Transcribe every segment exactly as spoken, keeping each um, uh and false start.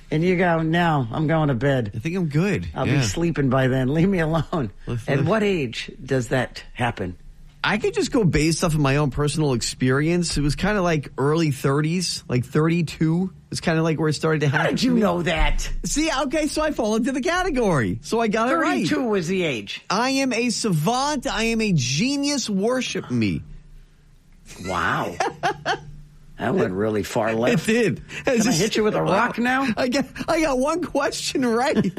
And you go, no, I'm going to bed. I think I'm good. I'll yeah. be sleeping by then. Leave me alone. Listen, At what age does that happen? I could just go based off of my own personal experience. It was kind of like early thirties, like thirty-two. It's kind of like where it started to happen. How did you know that? See, okay, so I fall into the category. So I got it right. thirty-two was the age. I am a savant. I am a genius. Worship me. Wow. That went really far left. It did. Can It's I just- hit you with a rock now? I got, I got one question right.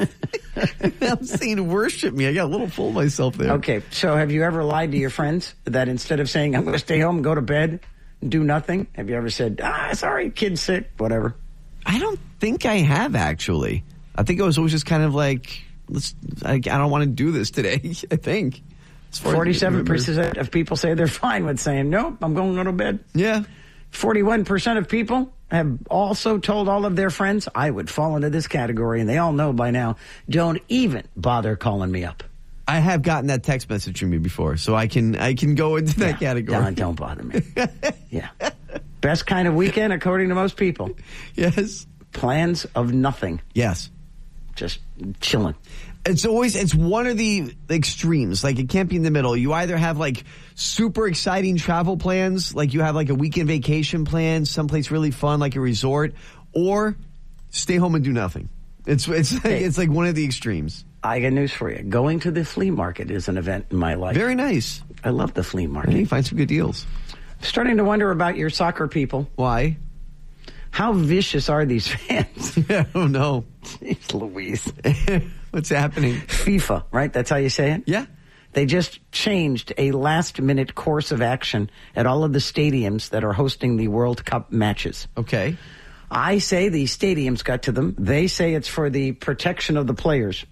I'm saying worship me. I got a little full of myself there. Okay, so have you ever lied to your friends that instead of saying, I'm going to stay home and go to bed and do nothing, have you ever said, ah, sorry, kid's sick, whatever? I don't think I have, actually. I think I was always just kind of like, let's. I, I don't want to do this today, I think. forty-seven percent of people say they're fine with saying, nope, I'm going to go to bed. Yeah. forty-one percent of people have also told all of their friends, I would fall into this category, and they all know by now, don't even bother calling me up. I have gotten that text message from me before, so I can I can go into that Yeah, category. Don't, don't bother me. Yeah. Best kind of weekend, according to most people. Yes. Plans of nothing. Yes. Just chilling. It's always, it's one of the extremes. Like, it can't be in the middle. You either have, like, super exciting travel plans, like you have, like, a weekend vacation plan, someplace really fun, like a resort, or stay home and do nothing. It's it's like, Hey. it's like one of the extremes. I got news for you. Going to the flea market is an event in my life. Very nice. I love the flea market. Yeah, you find some good deals. Starting to wonder about your soccer people. Why? How vicious are these fans? I don't know. Jeez Louise. What's happening? FIFA, right? That's how you say it? Yeah. They just changed a last-minute course of action at all of the stadiums that are hosting the World Cup matches. Okay. I say the stadiums got to them. They say it's for the protection of the players,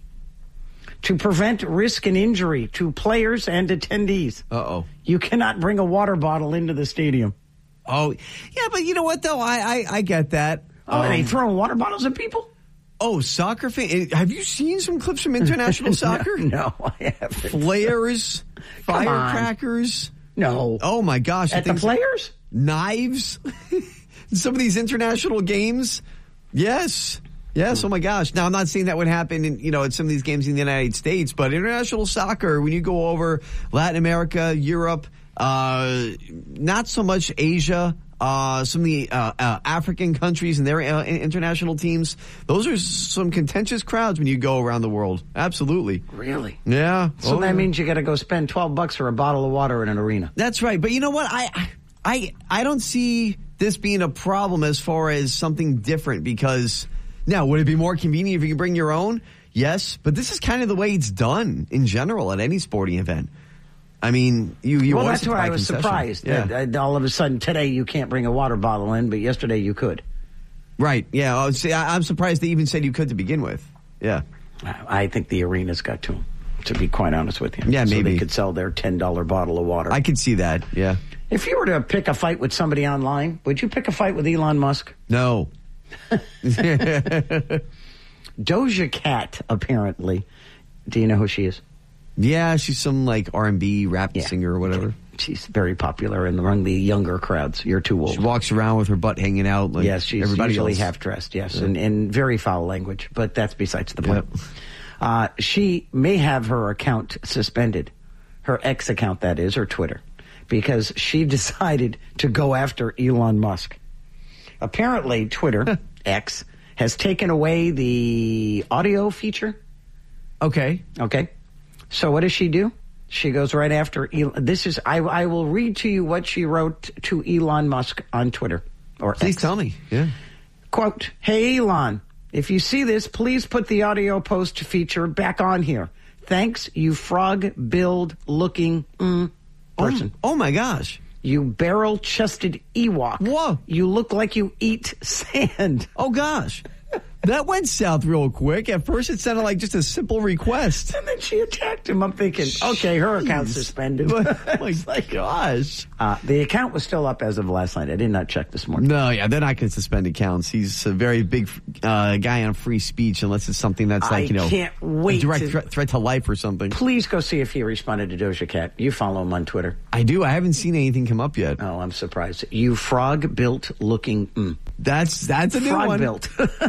to prevent risk and injury to players and attendees. Uh-oh. You cannot bring a water bottle into the stadium. Oh, yeah, but you know what, though? I I, I get that. Oh, Um, are they throwing water bottles at people? Oh, soccer fan. Have you seen some clips from international soccer? No, I haven't. Flares, Come on. firecrackers. No. Oh, my gosh. At the things- players? Knives. Some of these international games. Yes. Yes. Oh, my gosh. Now, I'm not saying that would happen in, you know, at some of these games in the United States, but international soccer, when you go over Latin America, Europe, uh, not so much Asia, uh, some of the uh, uh, African countries and their uh, international teams, those are some contentious crowds when you go around the world. Absolutely. Really? Yeah. So Oh, that yeah. means you got to go spend twelve bucks for a bottle of water in an arena. That's right. But you know what? I, I, I don't see this being a problem as far as something different, because now, would it be more convenient if you can bring your own? Yes. But this is kind of the way it's done in general at any sporting event. I mean, you, you Well, always that's why buy I was concession. surprised Yeah. that uh, all of a sudden today you can't bring a water bottle in, but yesterday you could. Right. Yeah. I would say, I, I'm surprised they even said you could to begin with. Yeah. I think the arenas got to them, to be quite honest with you. Yeah, so maybe. they could sell their ten dollar bottle of water. I could see that. Yeah. If you were to pick a fight with somebody online, would you pick a fight with Elon Musk? No. Doja Cat, apparently. Do you know who she is? Yeah, she's some like R and B rap Yeah. singer or whatever. She's very popular in among the younger crowds. You're too old. She walks around with her butt hanging out. Like Yes, she's everybody usually else. half dressed, yes, and in very foul language, but that's besides the point. Yep. Uh, she may have her account suspended, her ex account, that is, or Twitter, because she decided to go after Elon Musk. Apparently, Twitter, X, has taken away the audio feature. Okay. Okay. So what does she do? She goes right after Elon. This is, I, I will read to you what she wrote to Elon Musk on Twitter. Or Please X. tell me. Yeah. Quote, "Hey Elon, if you see this, please put the audio post feature back on here. Thanks, you frog-billed looking mm, person. Oh, oh my gosh. You barrel-chested Ewok. Whoa. You look like you eat sand." Oh gosh. That went south real quick. At first, it sounded like just a simple request. And then she attacked him. I'm thinking, okay, her account's suspended. Oh my gosh. Uh, the account was still up as of last night. I did not check this morning. No, yeah, they're not going to suspend accounts. He's a very big uh, guy on free speech, unless it's something that's like, I you know, can't wait a direct to- threat, threat to life or something. Please go see if he responded to Doja Cat. You follow him on Twitter. I do. I haven't seen anything come up yet. Oh, I'm surprised. You frog-built looking mm. That's that's a new one. Frog-built.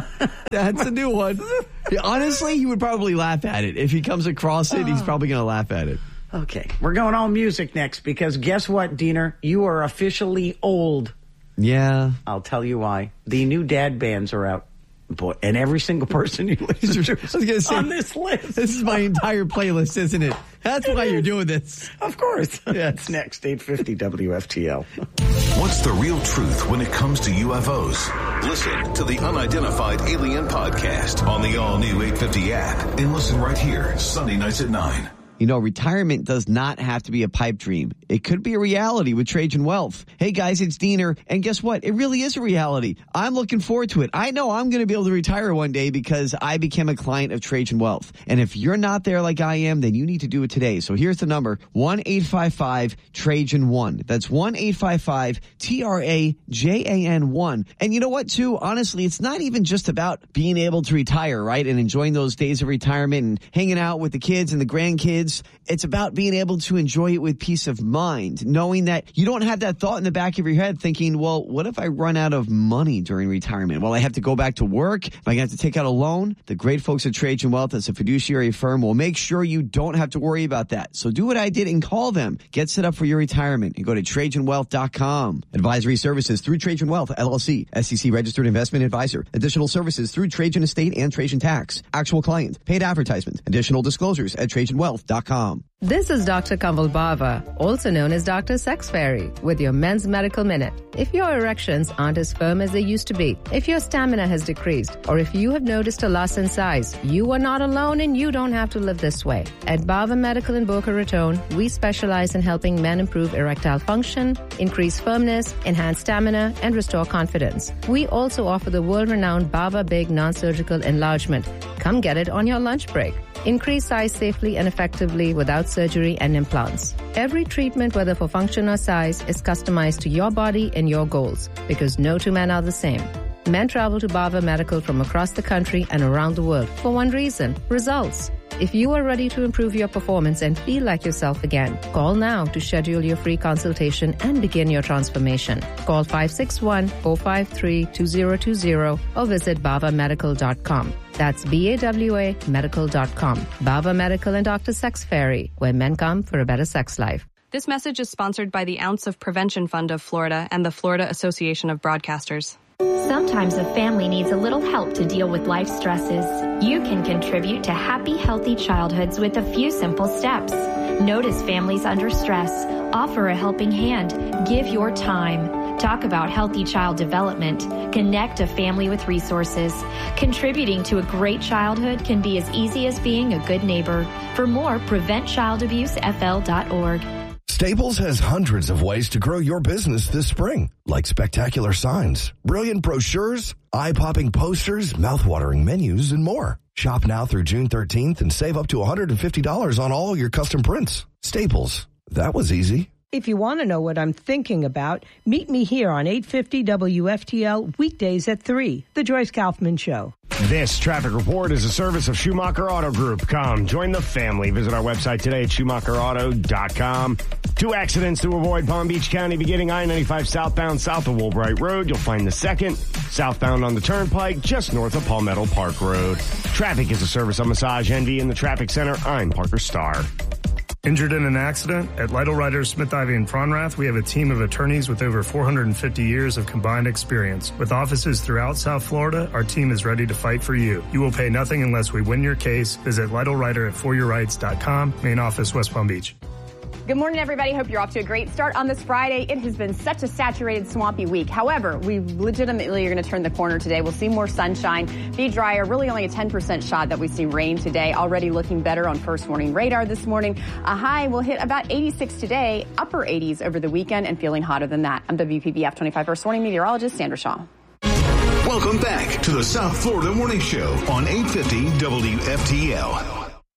That's a new one. Honestly, he would probably laugh at it. If he comes across it, he's probably going to laugh at it. Okay, we're going all music next because guess what, Diener? You are officially old. Yeah. I'll tell you why. The new dad bands are out. Boy, and every single person you listen to I was gonna say, on this list. This is my entire playlist, isn't it? That's why you're doing this. Of course. Yeah. It's next, eight fifty W F T L. What's the real truth when it comes to U F Os? Listen to the Unidentified Alien Podcast on the all-new eight fifty app and listen right here, Sunday nights at nine. You know, retirement does not have to be a pipe dream. It could be a reality with Trajan Wealth. Hey, guys, it's Diener. And guess what? It really is a reality. I'm looking forward to it. I know I'm going to be able to retire one day because I became a client of Trajan Wealth. And if you're not there like I am, then you need to do it today. So here's the number, one eight five five Trajan one. That's one eight five five T R A J A N one. And you know what, too? Honestly, it's not even just about being able to retire, right? And enjoying those days of retirement and hanging out with the kids and the grandkids. It's about being able to enjoy it with peace of mind, knowing that you don't have that thought in the back of your head thinking, well, what if I run out of money during retirement? Well, I have to go back to work. Am I going to have to take out a loan? The great folks at Trajan Wealth as a fiduciary firm will make sure you don't have to worry about that. So do what I did and call them. Get set up for your retirement and go to Trajan Wealth dot com. Advisory services through Trajan Wealth, L L C, S E C registered investment advisor. Additional services through Trajan Estate and Trajan Tax. Actual client. Paid advertisement. Additional disclosures at Trajan Wealth dot com. This is Doctor Kamal Bava, also known as Doctor Sex Fairy, with your Men's Medical Minute. If your erections aren't as firm as they used to be, if your stamina has decreased, or if you have noticed a loss in size, you are not alone and you don't have to live this way. At Bava Medical in Boca Raton, we specialize in helping men improve erectile function, increase firmness, enhance stamina, and restore confidence. We also offer the world-renowned Bava Big non-surgical enlargement. Come get it on your lunch break. Increase size safely and effectively without surgery and implants. Every treatment, whether for function or size, is customized to your body and your goals because no two men are the same. Men travel to Bava Medical from across the country and around the world for one reason, results. If you are ready to improve your performance and feel like yourself again, call now to schedule your free consultation and begin your transformation. Call five six one, four five three, two zero two zero or visit bava medical dot com. That's B A W A medical dot com. Bava Medical and Doctor Sex Fairy, where men come for a better sex life. This message is sponsored by the Ounce of Prevention Fund of Florida and the Florida Association of Broadcasters. Sometimes a family needs a little help to deal with life stresses. You can contribute to happy, healthy childhoods with a few simple steps. Notice families under stress. Offer a helping hand. Give your time. Talk about healthy child development. Connect a family with resources. Contributing to a great childhood can be as easy as being a good neighbor. For more, prevent child abuse F L dot org. Staples has hundreds of ways to grow your business this spring, like spectacular signs, brilliant brochures, eye-popping posters, mouth-watering menus, and more. Shop now through June thirteenth and save up to one hundred fifty dollars on all your custom prints. Staples. That was easy. If you want to know what I'm thinking about, meet me here on eight fifty W F T L weekdays at three, The Joyce Kaufman Show. This traffic report is a service of Schumacher Auto Group. Come, join the family. Visit our website today at schumacher auto dot com. Two accidents to avoid Palm Beach County beginning I ninety-five southbound south of Woolbright Road. You'll find the second southbound on the Turnpike just north of Palmetto Park Road. Traffic is a service of Massage Envy in the Traffic Center. I'm Parker Starr. Injured in an accident? At Lytle Writers, Smith, Ivy, and Fronrath, we have a team of attorneys with over four hundred fifty years of combined experience. With offices throughout South Florida, our team is ready to fight for you. You will pay nothing unless we win your case. Visit Lytle Writer at for your rights dot com. Main office, West Palm Beach. Good morning, everybody. Hope you're off to a great start on this Friday. It has been such a saturated, swampy week. However, we legitimately are going to turn the corner today. We'll see more sunshine, be drier. Really only a ten percent shot that we see rain today. Already looking better on first warning radar this morning. A high will hit about eighty-six today, upper eighties over the weekend, and feeling hotter than that. I'm W P B F twenty-five first warning meteorologist Sandra Shaw. Welcome back to the South Florida Morning Show on eight fifty W F T L.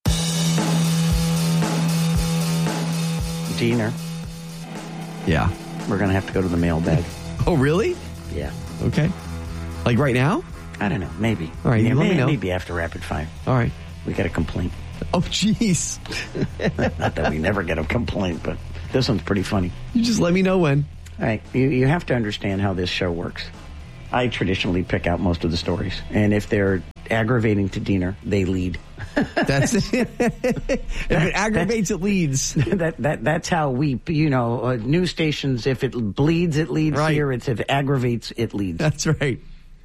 Diener. Yeah. We're going to have to go to the mailbag. Oh, really? Yeah. Okay. Like right now? I don't know. Maybe. All right. Yeah, You let maybe, me know. Maybe after rapid fire. All right. We got a complaint. Oh, jeez. Not that we never get a complaint, but this one's pretty funny. You just let me know when. All right. You, you have to understand how this show works. I traditionally pick out most of the stories. And if they're aggravating to Diener, they lead. That's it. If it aggravates, it leads. That that that's how we, you know, uh, news stations. If it bleeds, it leads. Right. Here, it's if it aggravates, it leads. That's right.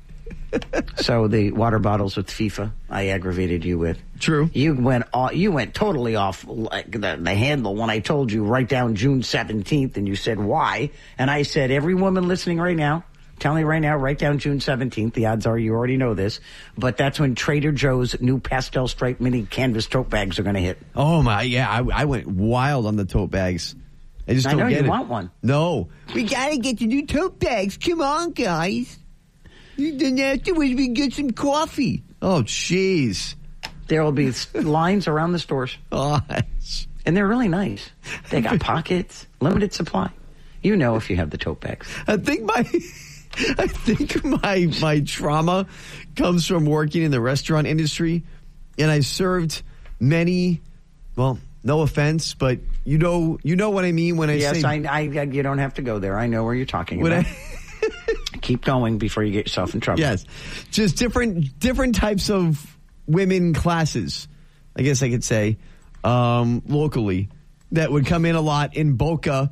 So the water bottles with FIFA, I aggravated you with. True. You went off, you went totally off like the, the handle when I told you write down June seventeenth, and you said why, and I said every woman listening right now. Tell me right now, write down June seventeenth. The odds are you already know this. But that's when Trader Joe's new pastel striped mini canvas tote bags are going to hit. Oh, my. Yeah, I, I went wild on the tote bags. I just I don't know get you it. want one. No. We got to get the new tote bags. Come on, guys. Then afterwards, we get some coffee. Oh, jeez. There will be lines around the stores. Oh, and they're really nice. They got pockets, limited supply. You know if you have the tote bags. I think my... I think my my trauma comes from working in the restaurant industry, and I served many. Well, no offense, but you know you know what I mean when I yes, say. Yes, I, I, you don't have to go there. I know where you're talking when about. I, Keep going before you get yourself in trouble. Yes, just different different types of women classes, I guess I could say, um, locally that would come in a lot in Boca.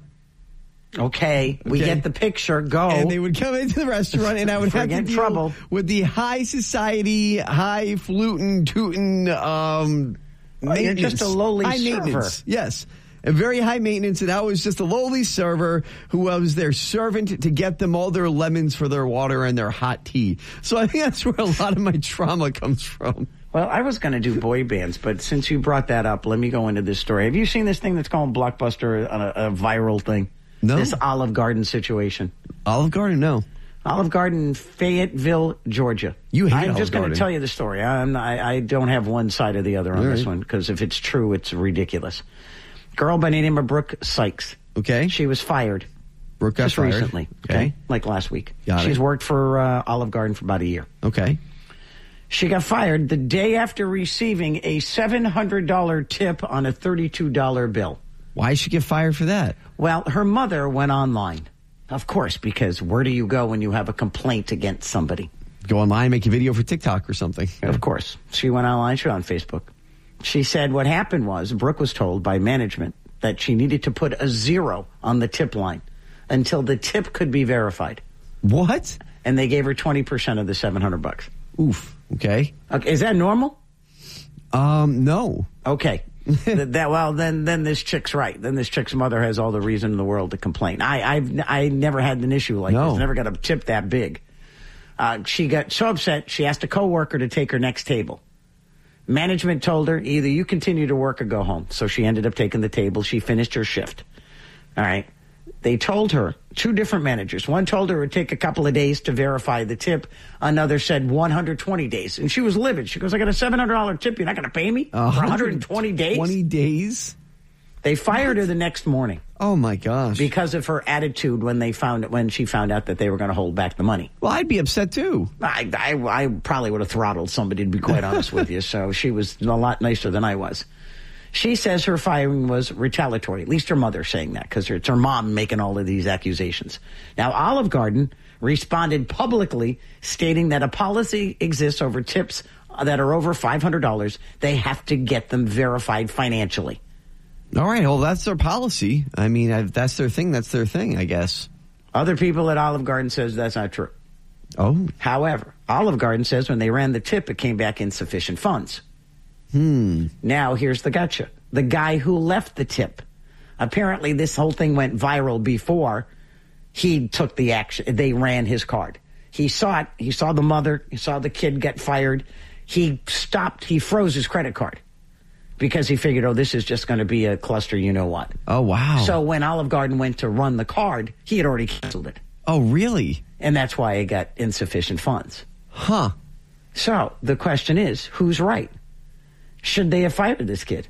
Okay, we okay. get the picture. Go. And they would come into the restaurant, and I would have to deal trouble with the high society, high fluting, tooting, um, oh, you're just a lowly high server. Maintenance. Yes, and very high maintenance. And I was just a lowly server who was their servant to get them all their lemons for their water and their hot tea. So I think that's where a lot of my trauma comes from. Well, I was going to do boy bands, but since you brought that up, let me go into this story. Have you seen this thing that's called Blockbuster, a, a viral thing? No. This Olive Garden situation. Olive Garden, no. Olive Garden, Fayetteville, Georgia. You hate I'm Olive just going Garden. to tell you the story. I'm, I, I don't have one side or the other on All this right. one, because if it's true, it's ridiculous. Girl by the name of Brooke Sykes. Okay. She was fired. Brooke got just fired. recently. Okay. Okay. Like last week. Got She's it. worked for uh, Olive Garden for about a year. Okay. She got fired the day after receiving a seven hundred dollars tip on a thirty-two dollars bill. Why did she get fired for that? Well, her mother went online. Of course, because where do you go when you have a complaint against somebody? Go online, make a video for TikTok or something. Of course. She went online. She went on Facebook. She said what happened was Brooke was told by management that she needed to put a zero on the tip line until the tip could be verified. What? And they gave her twenty percent of the seven hundred bucks. Oof. Okay. Okay. Is that normal? Um, no. Okay. that, that well then then this chick's right. Then this chick's mother has all the reason in the world to complain. I I've I never had an issue like No. this. Never got a tip that big. Uh, she got so upset she asked a coworker to take her next table. Management told her either you continue to work or go home. So she ended up taking the table. She finished her shift. All right. They told her, two different managers. One told her it would take a couple of days to verify the tip. Another said one hundred twenty days. And she was livid. She goes, I got a seven hundred dollars tip. You're not going to pay me for one hundred twenty days? twenty days? They fired her the next morning. Oh, my gosh. Because of her attitude when they found when she found out that they were going to hold back the money. Well, I'd be upset, too. I, I, I probably would have throttled somebody, to be quite honest with you. So she was a lot nicer than I was. She says her firing was retaliatory. At least her mother's saying that, because it's her mom making all of these accusations. Now, Olive Garden responded publicly, stating that a policy exists over tips that are over five hundred dollars. They have to get them verified financially. All right. Well, that's their policy. I mean, if that's their thing, that's their thing, I guess. Other people at Olive Garden says that's not true. Oh. However, Olive Garden says when they ran the tip, it came back insufficient funds. Hmm. Now, here's the gotcha. The guy who left the tip. Apparently, this whole thing went viral before he took the action. They ran his card. He saw it. He saw the mother. He saw the kid get fired. He stopped. He froze his credit card because he figured, oh, this is just going to be a cluster, you know what. Oh, wow. So when Olive Garden went to run the card, he had already canceled it. Oh, really? And that's why it got insufficient funds. Huh. So the question is, who's right? Should they have fired this kid?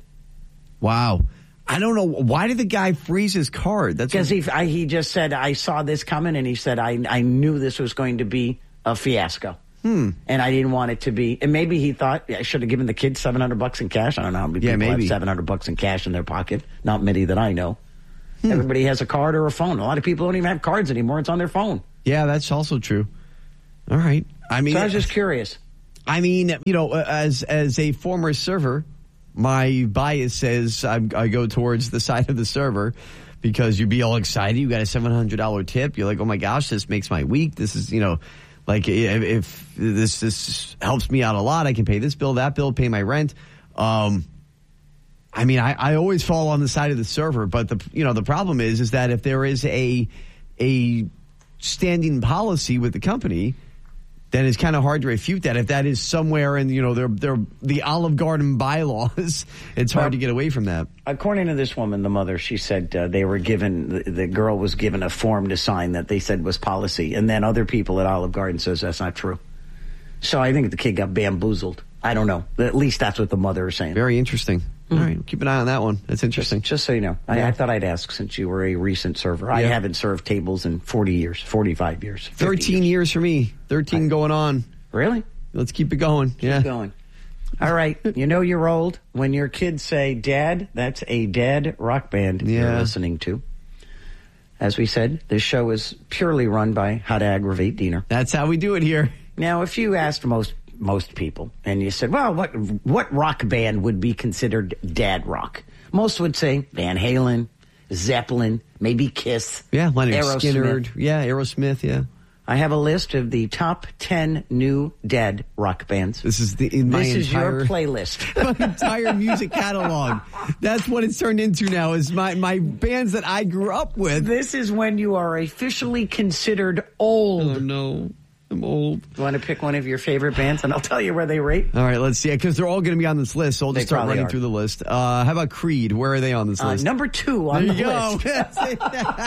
Wow. I don't know. Why did the guy freeze his card? That's Because he I, he just said, I saw this coming, and he said, I, I knew this was going to be a fiasco. Hmm. And I didn't want it to be. And maybe he thought, yeah, I should have given the kid seven hundred bucks in cash. I don't know how many Yeah, people maybe. have seven hundred bucks in cash in their pocket. Not many that I know. Hmm. Everybody has a card or a phone. A lot of people don't even have cards anymore. It's on their phone. Yeah, that's also true. All right. I mean, so I was just curious. I mean, you know, as as a former server, my bias says I, I go towards the side of the server because you'd be all excited. You got a seven hundred dollars tip. You're like, oh my gosh, this makes my week. This is, you know, like if, if this this helps me out a lot, I can pay this bill, that bill, pay my rent. Um, I mean, I, I always fall on the side of the server, but the you know the problem is is that if there is a a standing policy with the company, then it's kind of hard to refute that. If that is somewhere in, you know, they're, they're, the Olive Garden bylaws, it's hard well, to get away from that. According to this woman, the mother, she said uh, they were given, the, the girl was given a form to sign that they said was policy. And then other people at Olive Garden says that's not true. So I think the kid got bamboozled. I don't know. At least that's what the mother is saying. Very interesting. Mm-hmm. All right, keep an eye on that one. That's interesting. Just, just so you know, I, yeah. I thought I'd ask since you were a recent server. Yeah. I haven't served tables in forty years, forty-five years, thirteen years. years for me. thirteen I, going on. Really? Let's keep it going. Keep yeah, going. All right. You know you're old when your kids say, "Dad," that's a dead rock band yeah. you're listening to. As we said, this show is purely run by How to Aggravate Diener. That's how we do it here. Now, if you asked most most people and you said, well, what what rock band would be considered dad rock? Most would say Van Halen, Zeppelin, maybe Kiss. Yeah, Leonard Aerosmith. Skinner. Yeah, Aerosmith, yeah. I have a list of the top ten new dad rock bands. This is the in my This is entire, your playlist. My entire music catalog. That's what it's turned into now, is my, my bands that I grew up with. This is when you are officially considered old. Oh, no. I'm old. You want to pick one of your favorite bands, and I'll tell you where they rate? All right, let's see. Because they're all going to be on this list, so I'll just they start running are. through the list. Uh, how about Creed? Where are they on this uh, list? Number two on there the you go. list. That's it.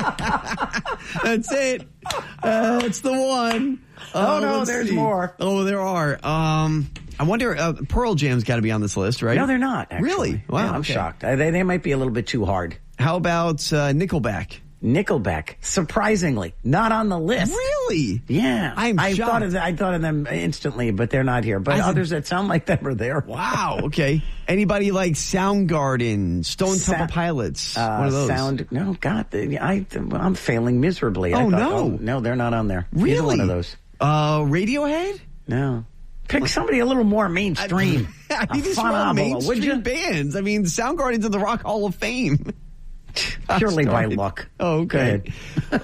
That's it. Uh, that's the one. Uh, oh, no, there's see. more. Oh, there are. Um, I wonder, uh, Pearl Jam's got to be on this list, right? No, they're not, actually. Really? Wow. Yeah, I'm okay. shocked. They, they might be a little bit too hard. How about uh, Nickelback? Nickelback, surprisingly, not on the list. Really? Yeah. I'm I shocked. thought of I thought of them instantly, but they're not here. But I others that sound like them are there. Wow. Okay. Anybody like Soundgarden, Stone Sa- Temple Pilots? Uh, one of those. Sound. No, God, they, I, I'm failing miserably. Oh, I thought, no. Oh, no, they're not on there. Really? Either one of those. Uh, Radiohead? No. Pick somebody a little more mainstream. I, I mean, these are all mainstream bands. I mean, Soundgarden's in the Rock Hall of Fame. Purely by luck. Oh, okay.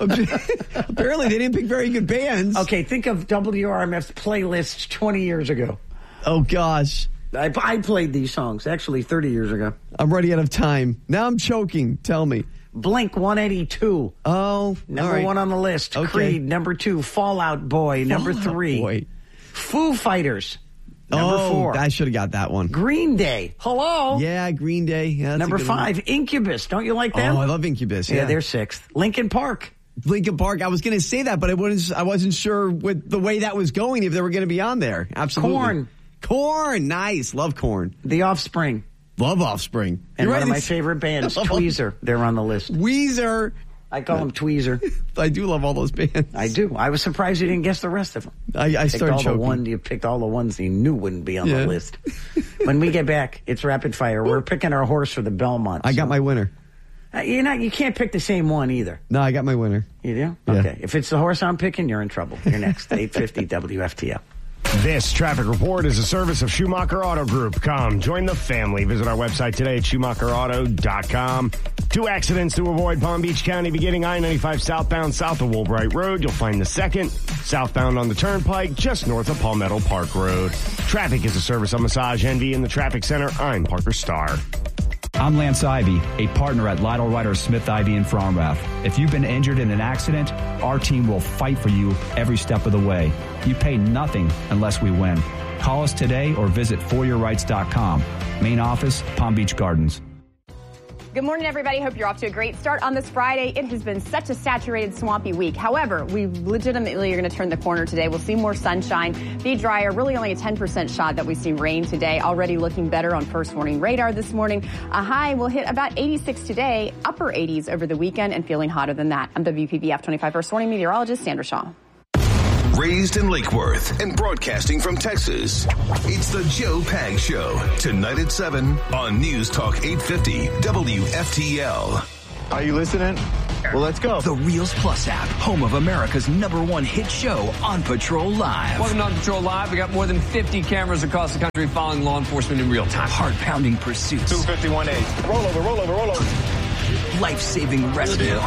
Apparently, they didn't pick very good bands. Okay, think of W R M F's playlist twenty years ago. Oh, gosh. I, I played these songs, actually, thirty years ago. I'm running out of time. Now I'm choking. Tell me. Blink one eighty-two. Oh, number right. one on the list. Okay. Creed, number two. Fall Out Boy, Fall number three. Out Boy. Foo Fighters. Number oh, four. I should have got that one. Green Day. Hello. Yeah, Green Day. Yeah, that's Number five, one. Incubus. Don't you like them? Oh, I love Incubus. Yeah, yeah they're sixth. Linkin Park. Linkin Park. I was going to say that, but I wasn't, I wasn't sure with the way that was going if they were going to be on there. Absolutely. Korn. Korn. Nice. Love Korn. The Offspring. Love Offspring. And You're one right, of my favorite bands, Tweezer. They're on the list. Weezer. I call them Tweezer. I do love all those bands. I do. I was surprised you didn't guess the rest of them. I, I picked started all choking. The one, you picked all the ones you knew wouldn't be on yeah. the list. When we get back, it's rapid fire. We're picking our horse for the Belmont. I so. got my winner. Uh, you're not. You can't pick the same one either. No, I got my winner. You do? Yeah. Okay. If it's the horse I'm picking, you're in trouble. You're next. eight fifty W F T L. This traffic report is a service of Schumacher Auto Group. Come, join the family. Visit our website today at Schumacher Auto dot com. Two accidents to avoid. Palm Beach County beginning I ninety-five southbound south of Woolbright Road. You'll find the second southbound on the Turnpike just north of Palmetto Park Road. Traffic is a service of Massage Envy in the Traffic Center. I'm Parker Starr. I'm Lance Ivy, a partner at Lytle Ryder Smith Ivy in Fromrath. If you've been injured in an accident, our team will fight for you every step of the way. You pay nothing unless we win. Call us today or visit for your rights dot com. Main office, Palm Beach Gardens. Good morning, everybody. Hope you're off to a great start on this Friday. It has been such a saturated, swampy week. However, we legitimately are going to turn the corner today. We'll see more sunshine, be drier. Really only a ten percent shot that we see rain today. Already looking better on first warning radar this morning. A high will hit about eighty-six today, upper eighties over the weekend, and feeling hotter than that. I'm W P B F twenty-five first warning meteorologist Sandra Shaw. Raised in Lake Worth and broadcasting from Texas, it's the Joe Pag Show. Tonight at seven on News Talk eight fifty W F T L. Are you listening? Well, let's go. The Reels Plus app, home of America's number one hit show, On Patrol Live. Welcome to On Patrol Live. We got more than fifty cameras across the country following law enforcement in real time. Heart-pounding pursuits. two fifty-one A. Roll over, roll over, roll over. Life-saving rescues.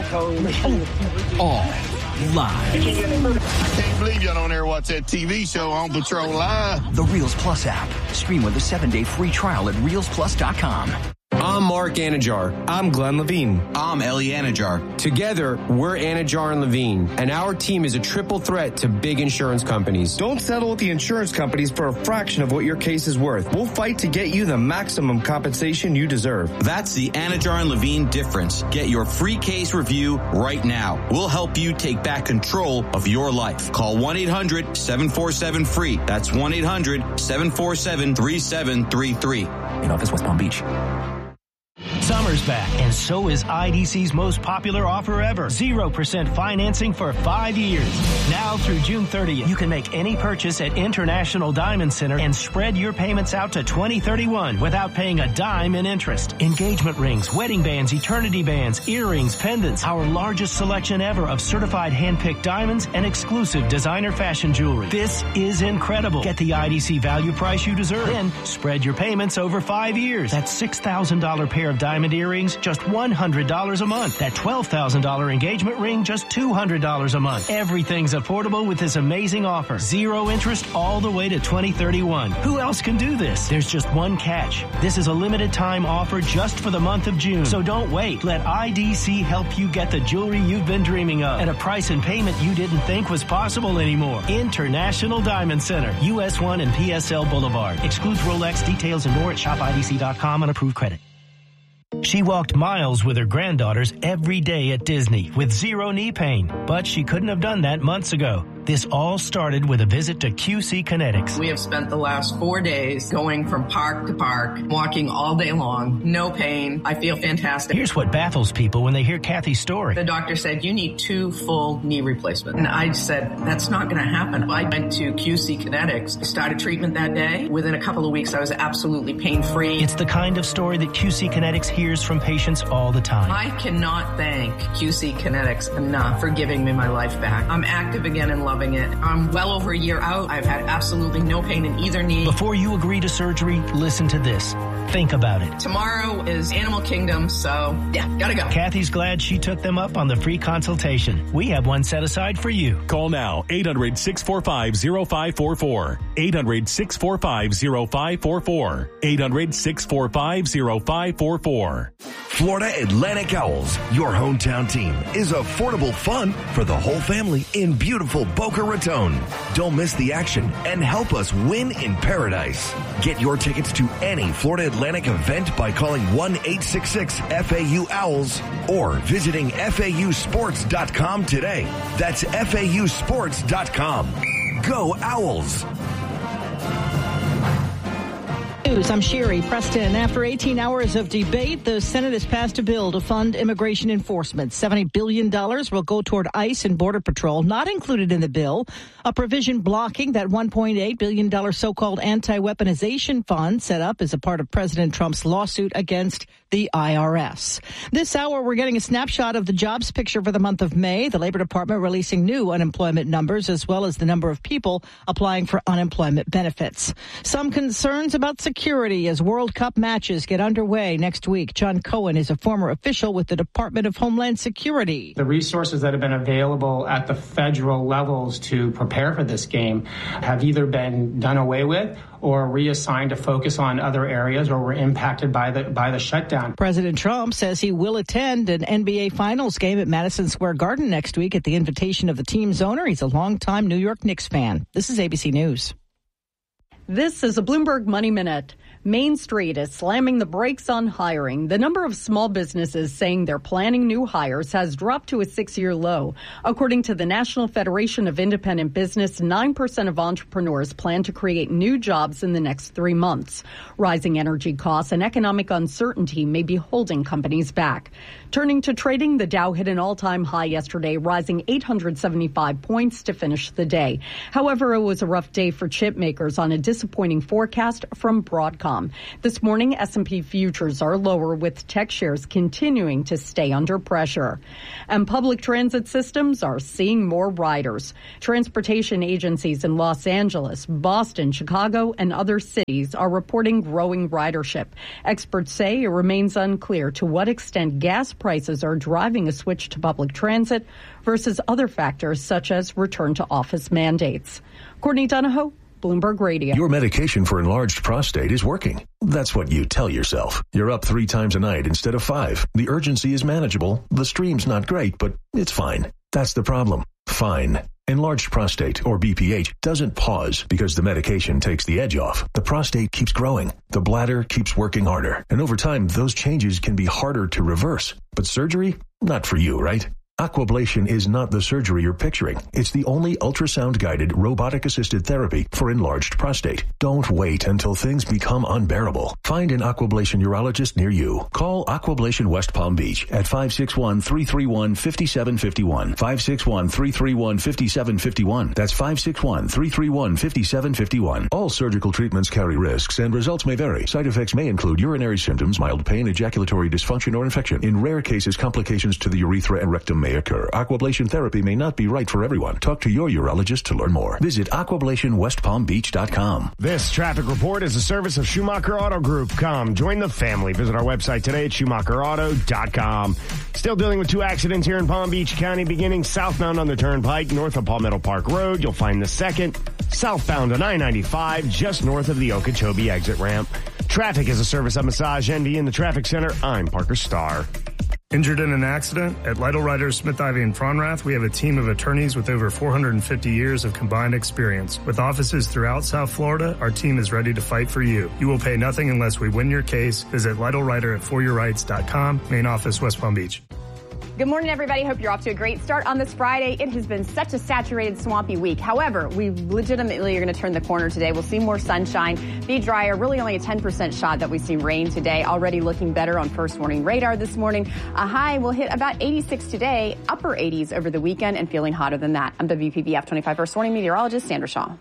All live. I can't believe y'all don't ever watch that T V show On Patrol Live. The Reels Plus app. Stream with a seven-day free trial at reels plus dot com. I'm Mark Anajar. I'm Glenn Levine. I'm Ellie Anajar. Together, we're Anajar and Levine, and our team is a triple threat to big insurance companies. Don't settle with the insurance companies for a fraction of what your case is worth. We'll fight to get you the maximum compensation you deserve. That's the Anajar and Levine difference. Get your free case review right now. We'll help you take back control of your life. Call one eight hundred seven four seven free. That's one eight hundred seven four seven three seven three three. In office, West Palm Beach. Summer's back, and so is I D C's most popular offer ever. zero percent financing for five years. Now through June thirtieth, you can make any purchase at International Diamond Center and spread your payments out to twenty thirty-one without paying a dime in interest. Engagement rings, wedding bands, eternity bands, earrings, pendants, our largest selection ever of certified hand-picked diamonds and exclusive designer fashion jewelry. This is incredible. Get the I D C value price you deserve. Then spread your payments over five years. That's six thousand dollars pair of diamond earrings, just one hundred dollars a month. That twelve thousand dollars engagement ring, just two hundred dollars a month. Everything's affordable with this amazing offer. Zero interest all the way to twenty thirty-one. Who else can do this? There's just one catch. This is a limited time offer just for the month of June. So don't wait. Let I D C help you get the jewelry you've been dreaming of at a price and payment you didn't think was possible anymore. International Diamond Center, U S one and P S L Boulevard. Excludes Rolex. Details and more at shop I D C dot com on approved credit. She walked miles with her granddaughters every day at Disney with zero knee pain, but she couldn't have done that months ago. This all started with a visit to Q C Kinetics. We have spent the last four days going from park to park, walking all day long, no pain. I feel fantastic. Here's what baffles people when they hear Kathy's story. The doctor said, you need two full knee replacements. And I said, that's not going to happen. I went to Q C Kinetics, started treatment that day. Within a couple of weeks, I was absolutely pain-free. It's the kind of story that Q C Kinetics hears from patients all the time. I cannot thank Q C Kinetics enough for giving me my life back. I'm active again and loving it. I'm well over a year out. I've had absolutely no pain in either knee. Before you agree to surgery, listen to this. Think about it. Tomorrow is Animal Kingdom, so yeah, gotta go. Kathy's glad she took them up on the free consultation. We have one set aside for you. Call now, eight hundred six four five zero five four four. eight hundred six four five zero five four four. eight hundred six four five zero five four four. Florida Atlantic Owls, your hometown team, is affordable fun for the whole family in beautiful Boca Raton. Don't miss the action and help us win in paradise. Get your tickets to any Florida Atlantic event by calling one eight six six F A U Owls or visiting F A U sports dot com today. That's F A U sports dot com. Go Owls! I'm Sherry Preston. After eighteen hours of debate, the Senate has passed a bill to fund immigration enforcement. seventy billion dollars will go toward ICE and Border Patrol. Not included in the bill, a provision blocking that one point eight billion dollars so-called anti-weaponization fund set up as a part of President Trump's lawsuit against the I R S. This hour, we're getting a snapshot of the jobs picture for the month of May. The Labor Department releasing new unemployment numbers as well as the number of people applying for unemployment benefits. Some concerns about security. Security as World Cup matches get underway next week. John Cohen is a former official with the Department of Homeland Security. The resources that have been available at the federal levels to prepare for this game have either been done away with or reassigned to focus on other areas or were impacted by the by the shutdown. President Trump says he will attend an N B A Finals game at Madison Square Garden next week at the invitation of the team's owner. He's a longtime New York Knicks fan. This is A B C News. This is a Bloomberg Money Minute. Main Street is slamming the brakes on hiring. The number of small businesses saying they're planning new hires has dropped to a six-year low. According to the National Federation of Independent Business, nine percent of entrepreneurs plan to create new jobs in the next three months. Rising energy costs and economic uncertainty may be holding companies back. Turning to trading, the Dow hit an all-time high yesterday, rising eight hundred seventy-five points to finish the day. However, it was a rough day for chip makers on a disappointing forecast from Broadcom. com. This morning, S and P futures are lower with tech shares continuing to stay under pressure. And public transit systems are seeing more riders. Transportation agencies in Los Angeles, Boston, Chicago, and other cities are reporting growing ridership. Experts say it remains unclear to what extent gas prices are driving a switch to public transit versus other factors such as return to office mandates. Courtney Donahoe, Bloomberg Radio. Your medication for enlarged prostate is working. That's what you tell yourself. You're up three times a night instead of five. The urgency is manageable. The stream's not great, but it's fine. That's the problem. Fine. Enlarged prostate, or B P H, doesn't pause because the medication takes the edge off. The prostate keeps growing. The bladder keeps working harder. And over time, those changes can be harder to reverse. But surgery? Not for you, right? Aquablation is not the surgery you're picturing. It's the only ultrasound-guided, robotic-assisted therapy for enlarged prostate. Don't wait until things become unbearable. Find an Aquablation urologist near you. Call Aquablation West Palm Beach at five six one, three three one, five seven five one. five six one, three three one, five seven five one. That's five six one, three three one, five seven five one. All surgical treatments carry risks, and results may vary. Side effects may include urinary symptoms, mild pain, ejaculatory dysfunction, or infection. In rare cases, complications to the urethra and rectum may occur. Aquablation therapy may not be right for everyone. Talk to your urologist to learn more. Visit aquablation west palm beach dot com. This traffic report is a service of Schumacher Auto Group. Come, join the family. Visit our website today at schumacher auto dot com. Still dealing with two accidents here in Palm Beach County, beginning southbound on the Turnpike, north of Palmetto Park Road. You'll find the second. Southbound on I ninety-five, just north of the Okeechobee exit ramp. Traffic is a service of Massage Envy in the Traffic Center. I'm Parker Starr. Injured in an accident? At Lytle Writers, Smith, Ivy and Fronrath, we have a team of attorneys with over four hundred fifty years of combined experience. With offices throughout South Florida, our team is ready to fight for you. You will pay nothing unless we win your case. Visit Lytle Writer at for your rights dot com, main office, West Palm Beach. Good morning, everybody. Hope you're off to a great start on this Friday. It has been such a saturated, swampy week. However, we legitimately are going to turn the corner today. We'll see more sunshine, be drier, really only a ten percent shot that we see rain today. Already looking better on first warning radar this morning. A high will hit about eighty-six today, upper eighties over the weekend, and feeling hotter than that. I'm W P B F twenty-five First Warning meteorologist Sandra Shaw.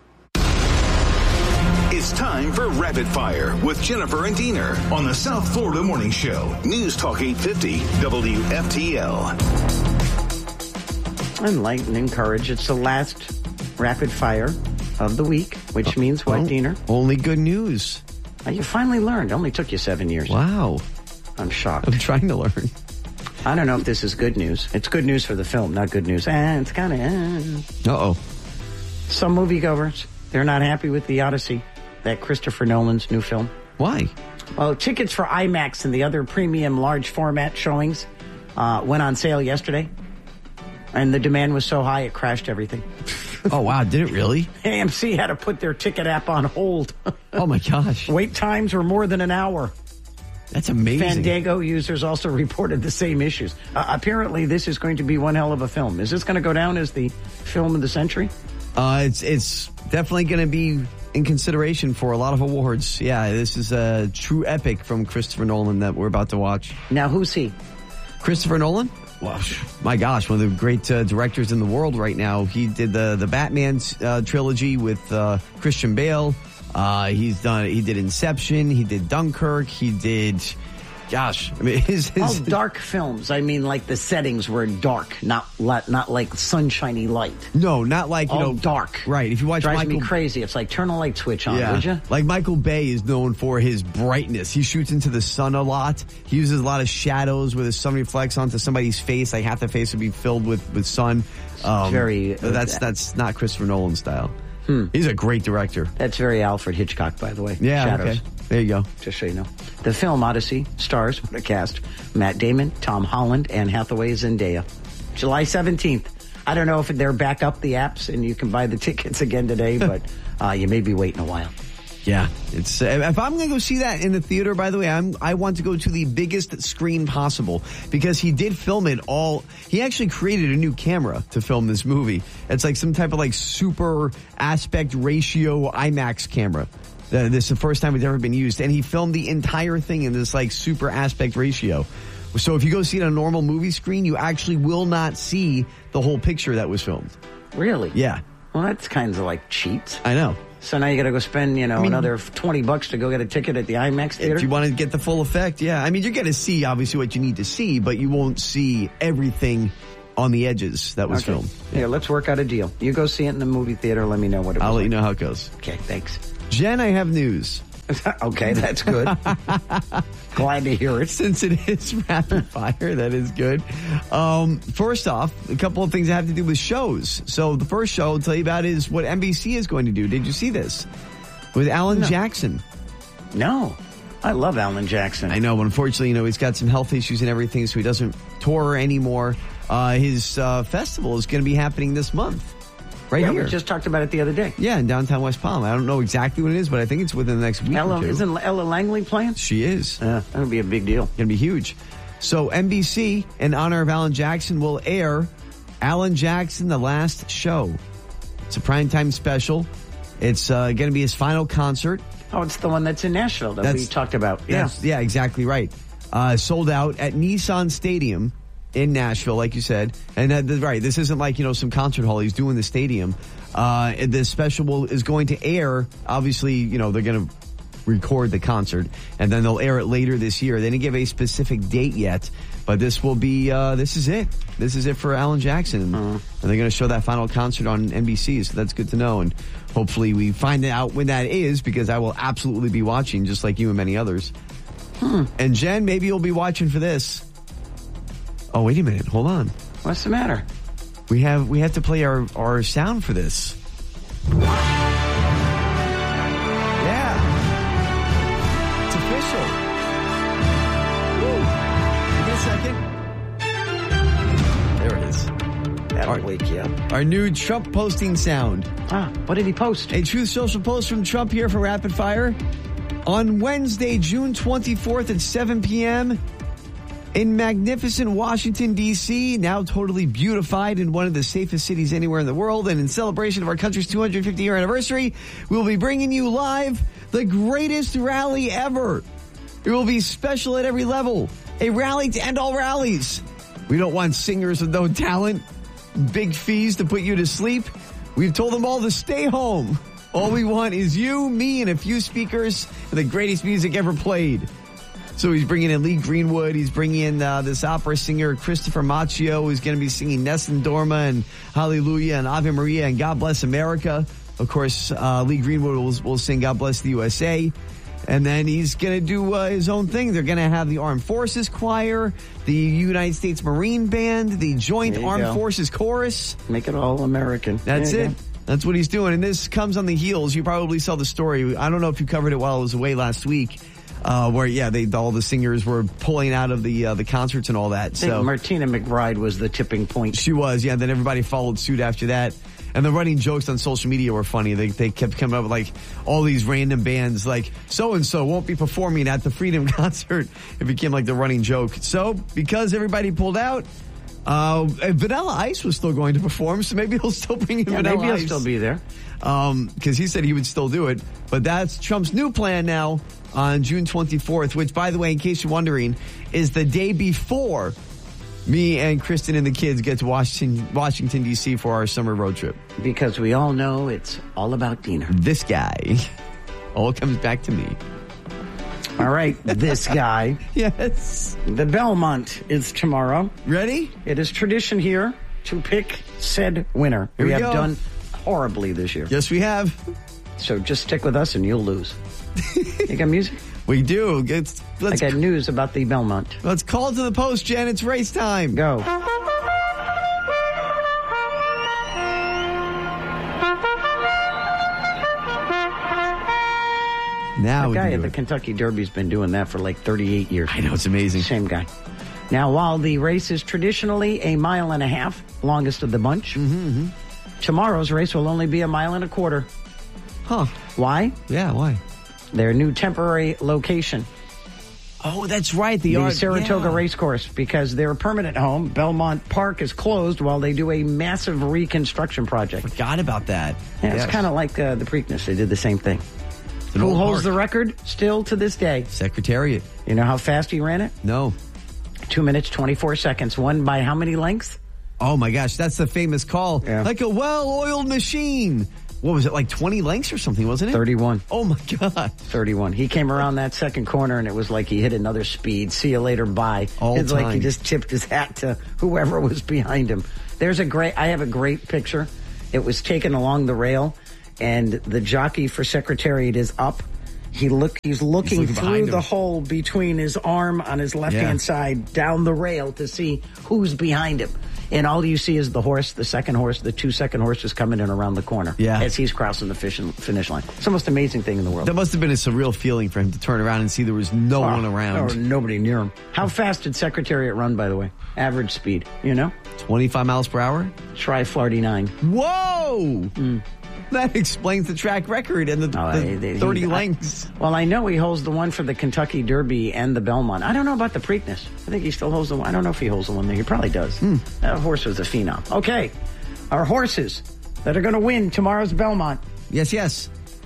It's time for Rapid Fire with Jennifer and Diener on the South Florida Morning Show. News Talk eight fifty W F T L. Enlighten, encourage. It's the last Rapid Fire of the week, which means what, well, Diener? Only good news. Oh, you finally learned. It only took you seven years. Wow. I'm shocked. I'm trying to learn. I don't know if this is good news. It's good news for the film, not good news. Eh, it's kind of... Eh. Uh-oh. Some moviegoers, they're not happy with The Odyssey. That Christopher Nolan's new film. Why? Well, tickets for IMAX and the other premium large format showings uh, went on sale yesterday. And the demand was so high, it crashed everything. Oh, wow. Did it really? A M C had to put their ticket app on hold. Oh, my gosh. Wait times were more than an hour. That's amazing. Fandango users also reported the same issues. Uh, apparently, this is going to be one hell of a film. Is this going to go down as the film of the century? Uh, it's, it's definitely going to be... in consideration for a lot of awards. Yeah, this is a true epic from Christopher Nolan that we're about to watch. Now, who's he? Christopher Nolan? Well, my gosh, one of the great uh, directors in the world right now. He did the the Batman uh, trilogy with uh, Christian Bale. Uh, he's done. He did Inception. He did Dunkirk. He did. Gosh, I mean, his, his all dark films. I mean, like the settings were dark, not not like sunshiny light. No, not like you all know dark. Right. If you watch, drives Michael, me crazy. It's like turn a light switch on, yeah. would you? Like Michael Bay is known for his brightness. He shoots into the sun a lot. He uses a lot of shadows where the sun reflects onto somebody's face. Like half the face would be filled with with sun. Um, Very. Uh, that's that's not Christopher Nolan style. Hmm. He's a great director. That's very Alfred Hitchcock, by the way. Yeah. Shadows. Okay. There you go. Just so you know. The film Odyssey stars, what a cast, Matt Damon, Tom Holland, Anne Hathaway, Zendaya. July seventeenth. I don't know if they're back up the apps and you can buy the tickets again today, but uh, you may be waiting a while. Yeah, it's. Uh, if I'm going to go see that in the theater, by the way, I'm. I want to go to the biggest screen possible because he did film it all. He actually created a new camera to film this movie. It's like some type of like super aspect ratio IMAX camera. Uh, this is the first time it's ever been used, and he filmed the entire thing in this like super aspect ratio. So if you go see it on a normal movie screen, you actually will not see the whole picture that was filmed. Really? Yeah. Well, that's kind of like cheats. I know. So now you got to go spend, you know, I mean, another twenty bucks to go get a ticket at the IMAX theater? If you want to get the full effect, yeah. I mean, you're going to see, obviously, what you need to see, but you won't see everything on the edges that was okay. filmed. Yeah, let's work out a deal. You go see it in the movie theater. Let me know what it was I'll let like. you know how it goes. Okay, thanks. Jen, I have news. Okay, that's good. Glad to hear it. Since it is rapid fire, that is good. Um, first off, a couple of things that have to do with shows. So the first show I'll tell you about is what N B C is going to do. Did you see this? With Alan No. Jackson. No. I love Alan Jackson. I know, but unfortunately, you know, he's got some health issues and everything, so he doesn't tour anymore. Uh, his uh, festival is going to be happening this month. Right yeah, here. we just talked about it the other day. Yeah, in downtown West Palm. I don't know exactly what it is, but I think it's within the next week Ella, or two. Isn't Ella Langley playing? She is. Yeah, that would be a big deal. Going to be huge. So N B C, in honor of Alan Jackson, will air Alan Jackson, The Last Show. It's a primetime special. It's uh, going to be his final concert. Oh, it's the one that's in Nashville that That's- we talked about. Yeah. That's- yeah, exactly right. Uh, sold out at Nissan Stadium in Nashville, like you said. And uh, th- right, this isn't like, you know, some concert hall. He's doing the stadium. Uh, and this special will, is going to air, obviously, you know, they're going to record the concert, and then they'll air it later this year. They didn't give a specific date yet, but this will be, uh, this is it. This is it for Alan Jackson. Uh-huh. And they're going to show that final concert on N B C, so that's good to know. And hopefully we find out when that is, because I will absolutely be watching, just like you and many others. Hmm. And Jen, maybe you'll be watching for this. Oh, wait a minute. Hold on. What's the matter? We have we have to play our, our sound for this. Yeah. It's official. Woo. Give me a second. There it is. That'll Our- wake you up. Our new Trump posting sound. Ah, what did he post? A Truth Social post from Trump here for Rapid Fire. On Wednesday, June twenty-fourth at seven p.m., in magnificent Washington, D C, now totally beautified in one of the safest cities anywhere in the world, and in celebration of our country's two hundred fiftieth year anniversary, we'll be bringing you live the greatest rally ever. It will be special at every level. A rally to end all rallies. We don't want singers with no talent, big fees to put you to sleep. We've told them all to stay home. All we want is you, me, and a few speakers and the greatest music ever played. So he's bringing in Lee Greenwood. He's bringing in uh, this opera singer, Christopher Macchio, who's going to be singing Nessun Dorma and Hallelujah and Ave Maria and God Bless America. Of course, uh, Lee Greenwood will, will sing God Bless the U S A. And then he's going to do uh, his own thing. They're going to have the Armed Forces Choir, the United States Marine Band, the Joint Armed go. Forces Chorus. Make it all American. That's There you it. go. That's what he's doing. And this comes on the heels. You probably saw the story. I don't know if you covered it while I was away last week. Uh, where yeah, they all the singers were pulling out of the uh, the concerts and all that. I think So Martina McBride was the tipping point. she was, yeah. Then everybody followed suit after that, and the running jokes on social media were funny. They they kept coming up with like all these random bands, like so and so won't be performing at the Freedom concert. It became like the running joke. So because everybody pulled out, uh, Vanilla Ice was still going to perform, so maybe he'll still bring in Yeah, Vanilla maybe he'll Ice. still be there. Um, because he said he would still do it. But that's Trump's new plan now on June twenty-fourth, which, by the way, in case you're wondering, is the day before me and Kristen and the kids get to Washington, Washington D C for our summer road trip. Because we all know it's all about Diener. This guy. All comes back to me. All right, this guy. Yes. The Belmont is tomorrow. Ready? It is tradition here to pick said winner. Here we have go. done horribly this year. Yes, we have. So just stick with us and you'll lose. You got music? We do. It's, let's, I got news about the Belmont. let's call to the post, Jen. It's race time. Go. Now The we guy can at do the it. Kentucky Derby's been doing that for like thirty-eight years. I know, it's amazing. Same guy. Now, while the race is traditionally a mile and a half, longest of the bunch, Mm-hmm, tomorrow's race will only be a mile and a quarter. Huh. Why? Yeah, why? Their new temporary location, Oh, that's right. The, the art, Saratoga yeah. Racecourse, because their permanent home, Belmont Park, is closed while they do a massive reconstruction project. Forgot about that. Yeah, Yes. It's kind of like uh, the Preakness. They did the same thing. an Who old holds park. the record still to this day? Secretariat. You know how fast he ran it? No. Two minutes, twenty-four seconds. Won by how many lengths? Oh my gosh, that's the famous call. Yeah. Like a well-oiled machine. What was it, like twenty lengths or something, wasn't it? thirty-one. Oh, my God. thirty-one. He came around that second corner, and it was like he hit another speed. See you later, bye. All it's time. like he just tipped his hat to whoever was behind him. There's a great, I have a great picture. It was taken along the rail, and the jockey for Secretariat is up. He look, he's looking, He's looking through behind the him. hole between his arm on his left-hand Yeah. side down the rail to see who's behind him. And all you see is the horse, the second horse, the two second horses coming in around the corner Yeah. as he's crossing the fish- finish line. It's the most amazing thing in the world. That must have been a surreal feeling for him to turn around and see there was no Oh, one around. Or nobody near him. How fast did Secretariat run, by the way? Average speed, you know? twenty-five miles per hour? Try forty-nine. Whoa! That explains the track record and the, Oh, the they- they- thirty he- lengths. I, well, I know he holds the one for the Kentucky Derby and the Belmont. I don't know about the Preakness. I think he still holds the one. I don't know if he holds the one there. He probably does. Hmm. That horse was a phenom. Okay. Our horses that are going to win tomorrow's Belmont. Yes, yes.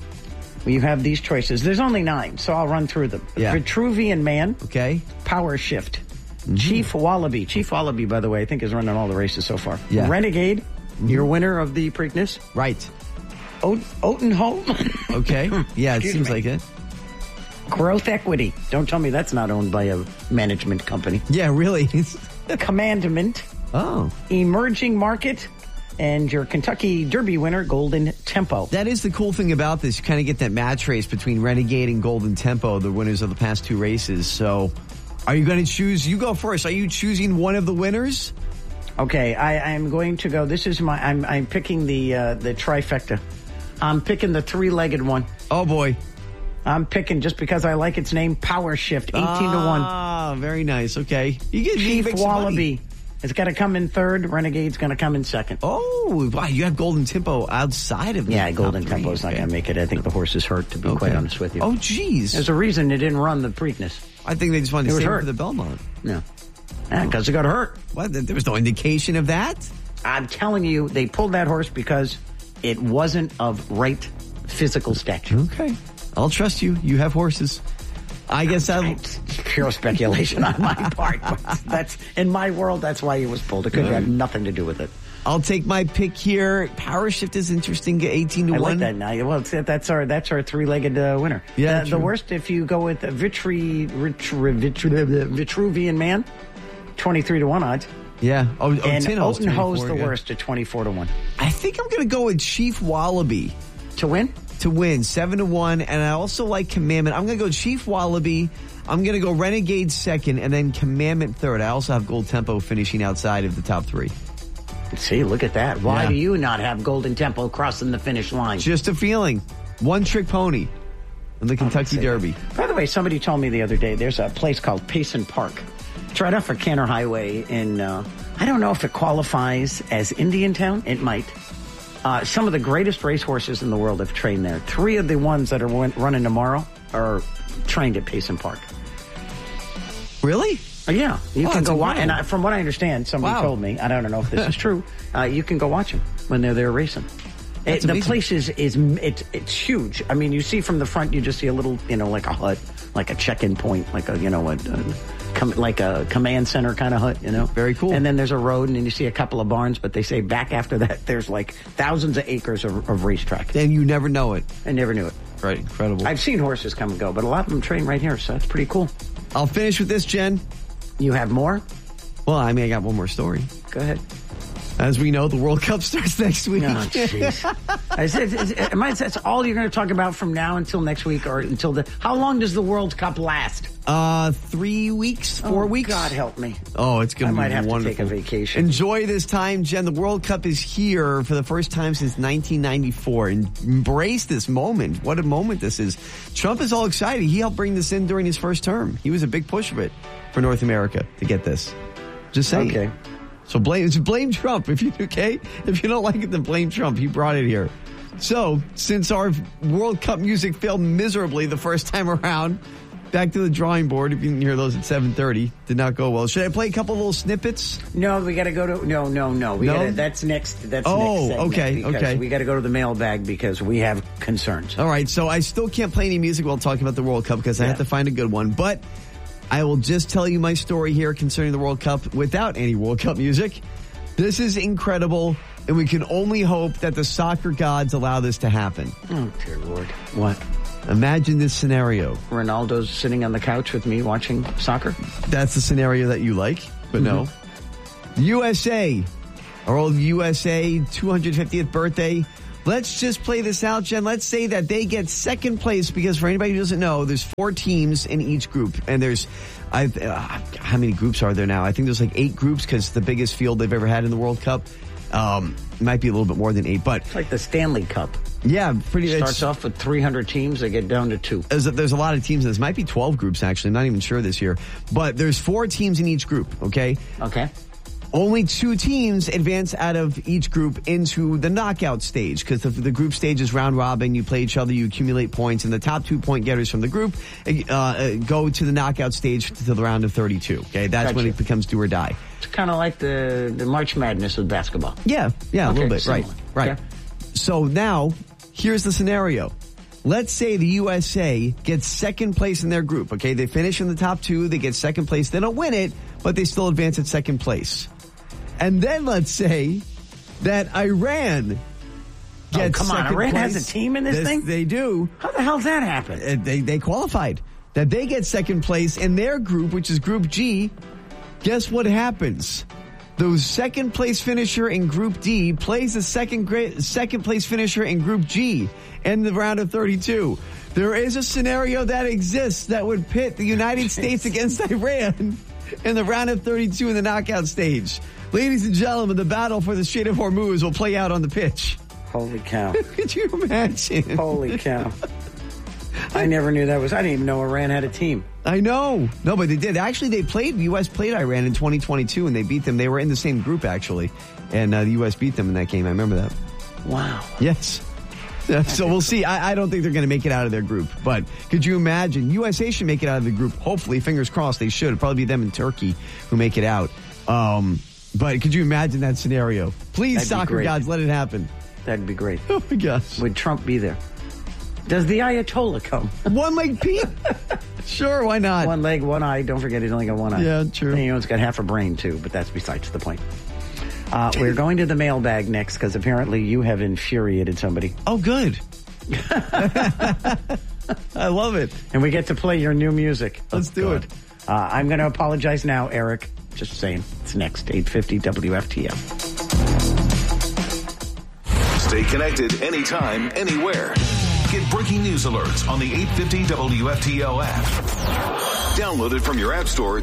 We have these choices. There's only nine, so I'll run through them. Yeah. Vitruvian Man. Okay. Power Shift. Chief Wallaby. Chief Wallaby, by the way, I think is running all the races so far. Yeah. Renegade, your winner of the Preakness. Right. O- Otenholm. Okay. Yeah, it Excuse seems me. like it. Growth Equity. Don't tell me that's not owned by a management company. Yeah, really. Commandment. Oh. Emerging Market. And your Kentucky Derby winner, Golden Tempo. That is the cool thing about this. You kind of get that match race between Renegade and Golden Tempo, the winners of the past two races. So are you going to choose? You go first. Are you choosing one of the winners? Okay, I am going to go. This is my. I'm I'm picking the uh, the trifecta. I'm picking the three-legged one. Oh boy, I'm picking just because I like its name. Power Shift, eighteen to one. Ah, very nice. Okay, you get Chief make some money. Wallaby. It's got to come in third. Renegade's going to come in second. Oh, wow! You have Golden Tempo outside of the Yeah, top Golden three. Tempo's not Okay. going to make it. I think the horse is hurt. To be Okay. quite honest with you. Oh, geez. There's a reason it didn't run the Preakness. I think they just wanted It to was save it hurt. for the Belmont. No, because it got hurt. What? There was no indication of that? I'm telling you, they pulled that horse because it wasn't of right physical stature. Okay. I'll trust you. You have horses. I guess I'll... It's pure speculation on my part. But that's in my world. That's why it was pulled. It could have nothing to do with it. I'll take my pick here. Power Shift is interesting. Get eighteen to I one. like that. Now, well, it's, that's our that's our three-legged uh, winner. Yeah, the, the true. worst if you go with Vitri, Vitru, Vitru, Vitruvian Man, twenty-three to one odds. Yeah. Oh, oh and Tinho's Otenho's twenty-four, the yeah. worst at twenty-four to one. I think I'm going to go with Chief Wallaby. To win? To win, seven to one. And I also like Commandment. I'm going to go Chief Wallaby. I'm going to go Renegade second and then Commandment third. I also have Gold Tempo finishing outside of the top three. See, look at that. Why Yeah. do you not have Golden Tempo crossing the finish line? Just a feeling. One trick pony in the Kentucky say Derby. By the way, somebody told me the other day there's a place called Payson Park. It's right off of Canner Highway in, uh, I don't know if it qualifies as Indiantown. It might. Uh, some of the greatest racehorses in the world have trained there. Three of the ones that are run- running tomorrow are trained at Payson Park. Really? Uh, yeah, you Oh, can that's go watch. incredible. And I, from what I understand, somebody Wow. told me. I don't know if this is true. Uh, you can go watch them when they're there racing. It, That's the amazing. place is is it's it's huge. I mean, you see from the front, you just see a little, you know, like a hut, like a check-in point, like a you know, a, a com, like a command center kind of hut, you know. Very cool. And then there's a road, and then you see a couple of barns. But they say back after that, there's like thousands of acres of, of racetrack. And you never know it. I never knew it. Right, incredible. I've seen horses come and go, but a lot of them train right here, so that's pretty cool. I'll finish with this, Jen. You have more? Well, I mean, I got one more story. Go ahead. As we know, the World Cup starts next week. Oh, jeez. I said, is- am I- that's all you're going to talk about from now until next week, or until the? How long does the World Cup last? Uh, three weeks, four Oh, weeks. God help me. Oh, it's going I to be might have wonderful. to take a vacation. Enjoy this time, Jen. The World Cup is here for the first time since nineteen ninety-four. And embrace this moment. What a moment this is. Trump is all excited. He helped bring this in during his first term. He was a big push of it for North America to get this. Just saying. Okay. So blame blame Trump if you okay. If you don't like it, then blame Trump. He brought it here. So since our World Cup music failed miserably the first time around, back to the drawing board. If you didn't hear those at seven thirty, did not go well. Should I play a couple of little snippets? No, we got to go to. No, no, no. We No? Gotta, that's next. That's Oh, next segment okay, because okay. We got to go to the mailbag because we have concerns. All right, so I still can't play any music while talking about the World Cup because I Yeah. have to find a good one. But I will just tell you my story here concerning the World Cup without any World Cup music. This is incredible, and we can only hope that the soccer gods allow this to happen. Oh, dear Lord. What? Imagine this scenario. Ronaldo's sitting on the couch with me watching soccer? That's the scenario that you like, but mm-hmm. no. U S A, our old U S A two hundred fiftieth birthday. Let's just play this out, Jen. Let's say that they get second place because for anybody who doesn't know, there's four teams in each group. And there's, I, uh, how many groups are there now? I think there's like eight groups because it's the biggest field they've ever had in the World Cup. Um, it might be a little bit more than eight, but. It's like the Stanley Cup. Yeah, pretty much. Starts off with three hundred teams. They get down to two. There's a, there's a lot of teams. This might be twelve groups, actually. I'm not even sure this year. But there's four teams in each group, okay? Okay. Only two teams advance out of each group into the knockout stage because the, the group stage is round robin. You play each other, you accumulate points, and the top two point getters from the group uh, go to the knockout stage to the round of thirty-two. Okay, that's gotcha. When it becomes do or die. It's kind of like the, the March Madness of basketball. Yeah, yeah, okay, a little bit, similar. right, right. Okay. So now, here's the scenario. Let's say the U S A gets second place in their group. Okay, they finish in the top two, they get second place. They don't win it, but they still advance at second place. And then let's say that Iran gets oh, come on, Iran place. has a team in this, this thing? They do. How the hell's that happen? Uh, they, they qualified. That they get second place in their group, which is Group G. Guess what happens? The second place finisher in Group D plays the second gra- second place finisher in Group G in the round of thirty-two. There is a scenario that exists that would pit the United States against Iran in the round of thirty-two in the knockout stage. Ladies and gentlemen, the battle for the Strait of Hormuz will play out on the pitch. Holy cow. Could you imagine? Holy cow. I never knew that was, I didn't even know Iran had a team. I know. No, but they did. Actually, they played, the U S played Iran in twenty twenty-two and they beat them. They were in the same group, actually. And uh, the U S beat them in that game. I remember that. Wow. Yes. So we'll see. I, I don't think they're going to make it out of their group. But could you imagine? U S A should make it out of the group. Hopefully, fingers crossed, they should. It'll probably be them and Turkey who make it out. Um... But could you imagine that scenario? Please, That'd soccer gods, let it happen. That'd be great. Oh, my gosh. Would Trump be there? Does the Ayatollah come? One leg Pete? Sure, why not? One leg, one eye. Don't forget he's only got one eye. Yeah, true. And, you know, it's got half a brain, too, but that's besides the point. Uh, we're going to the mailbag next because apparently you have infuriated somebody. Oh, good. I love it. And we get to play your new music. Let's oh, do God. it. Uh, I'm going to apologize now, Eric. Just saying. It's next, eight fifty W F T F. Stay connected anytime, anywhere. Get breaking news alerts on the eight fifty W F T L app. Download it from your app store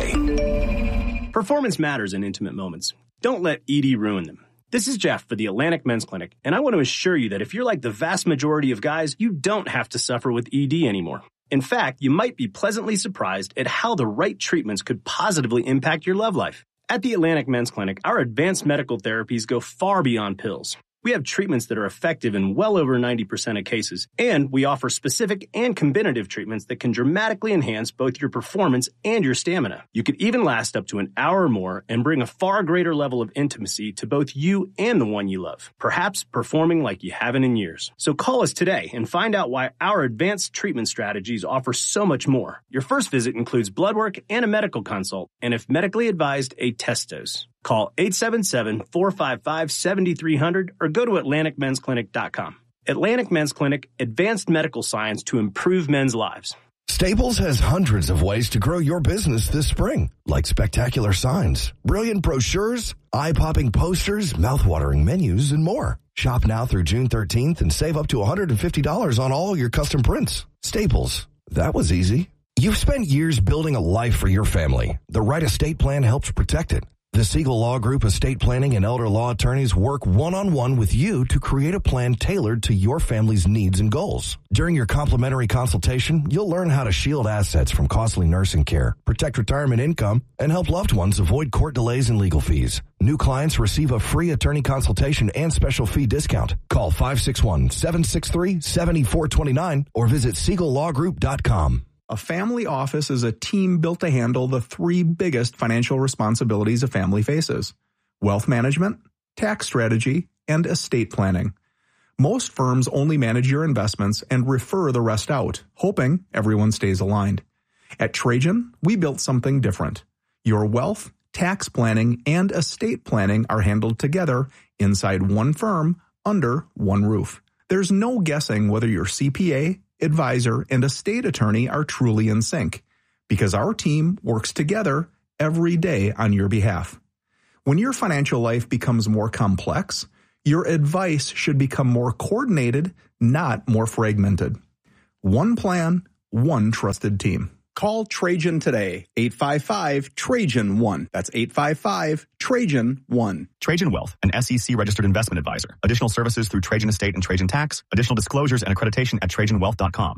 today. Performance matters in intimate moments. Don't let E D ruin them. This is Jeff for the Atlantic Men's Clinic, and I want to assure you that if you're like the vast majority of guys, you don't have to suffer with E D anymore. In fact, you might be pleasantly surprised at how the right treatments could positively impact your love life. At the Atlantic Men's Clinic, our advanced medical therapies go far beyond pills. We have treatments that are effective in well over ninety percent of cases, and we offer specific and combinative treatments that can dramatically enhance both your performance and your stamina. You could even last up to an hour or more and bring a far greater level of intimacy to both you and the one you love, perhaps performing like you haven't in years. So call us today and find out why our advanced treatment strategies offer so much more. Your first visit includes blood work and a medical consult, and if medically advised, a test dose. Call eight seven seven, four five five, seven three zero zero or go to atlantic men's clinic dot com. Atlantic Men's Clinic, advanced medical science to improve men's lives. Staples has hundreds of ways to grow your business this spring, like spectacular signs, brilliant brochures, eye-popping posters, mouth-watering menus, and more. Shop now through June thirteenth and save up to one hundred fifty dollars on all your custom prints. Staples. That was easy. You've spent years building a life for your family. The right estate plan helps protect it. The Siegel Law Group estate planning and elder law attorneys work one-on-one with you to create a plan tailored to your family's needs and goals. During your complimentary consultation, you'll learn how to shield assets from costly nursing care, protect retirement income, and help loved ones avoid court delays and legal fees. New clients receive a free attorney consultation and special fee discount. Call five six one, seven six three, seven four two nine or visit siegel law group dot com. A family office is a team built to handle the three biggest financial responsibilities a family faces: wealth management, tax strategy, and estate planning. Most firms only manage your investments and refer the rest out, hoping everyone stays aligned. At Trajan, we built something different: your wealth, tax planning, and estate planning are handled together inside one firm under one roof. There's no guessing whether your C P A, advisor, and estate attorney are truly in sync, because our team works together every day on your behalf. When your financial life becomes more complex, your advice should become more coordinated, not more fragmented. One plan, one trusted team. Call Trajan today, eight five five, Trajan one. That's eight five five, Trajan one. Trajan Wealth, an S E C-registered investment advisor. Additional services through Trajan Estate and Trajan Tax. Additional disclosures and accreditation at trajan wealth dot com.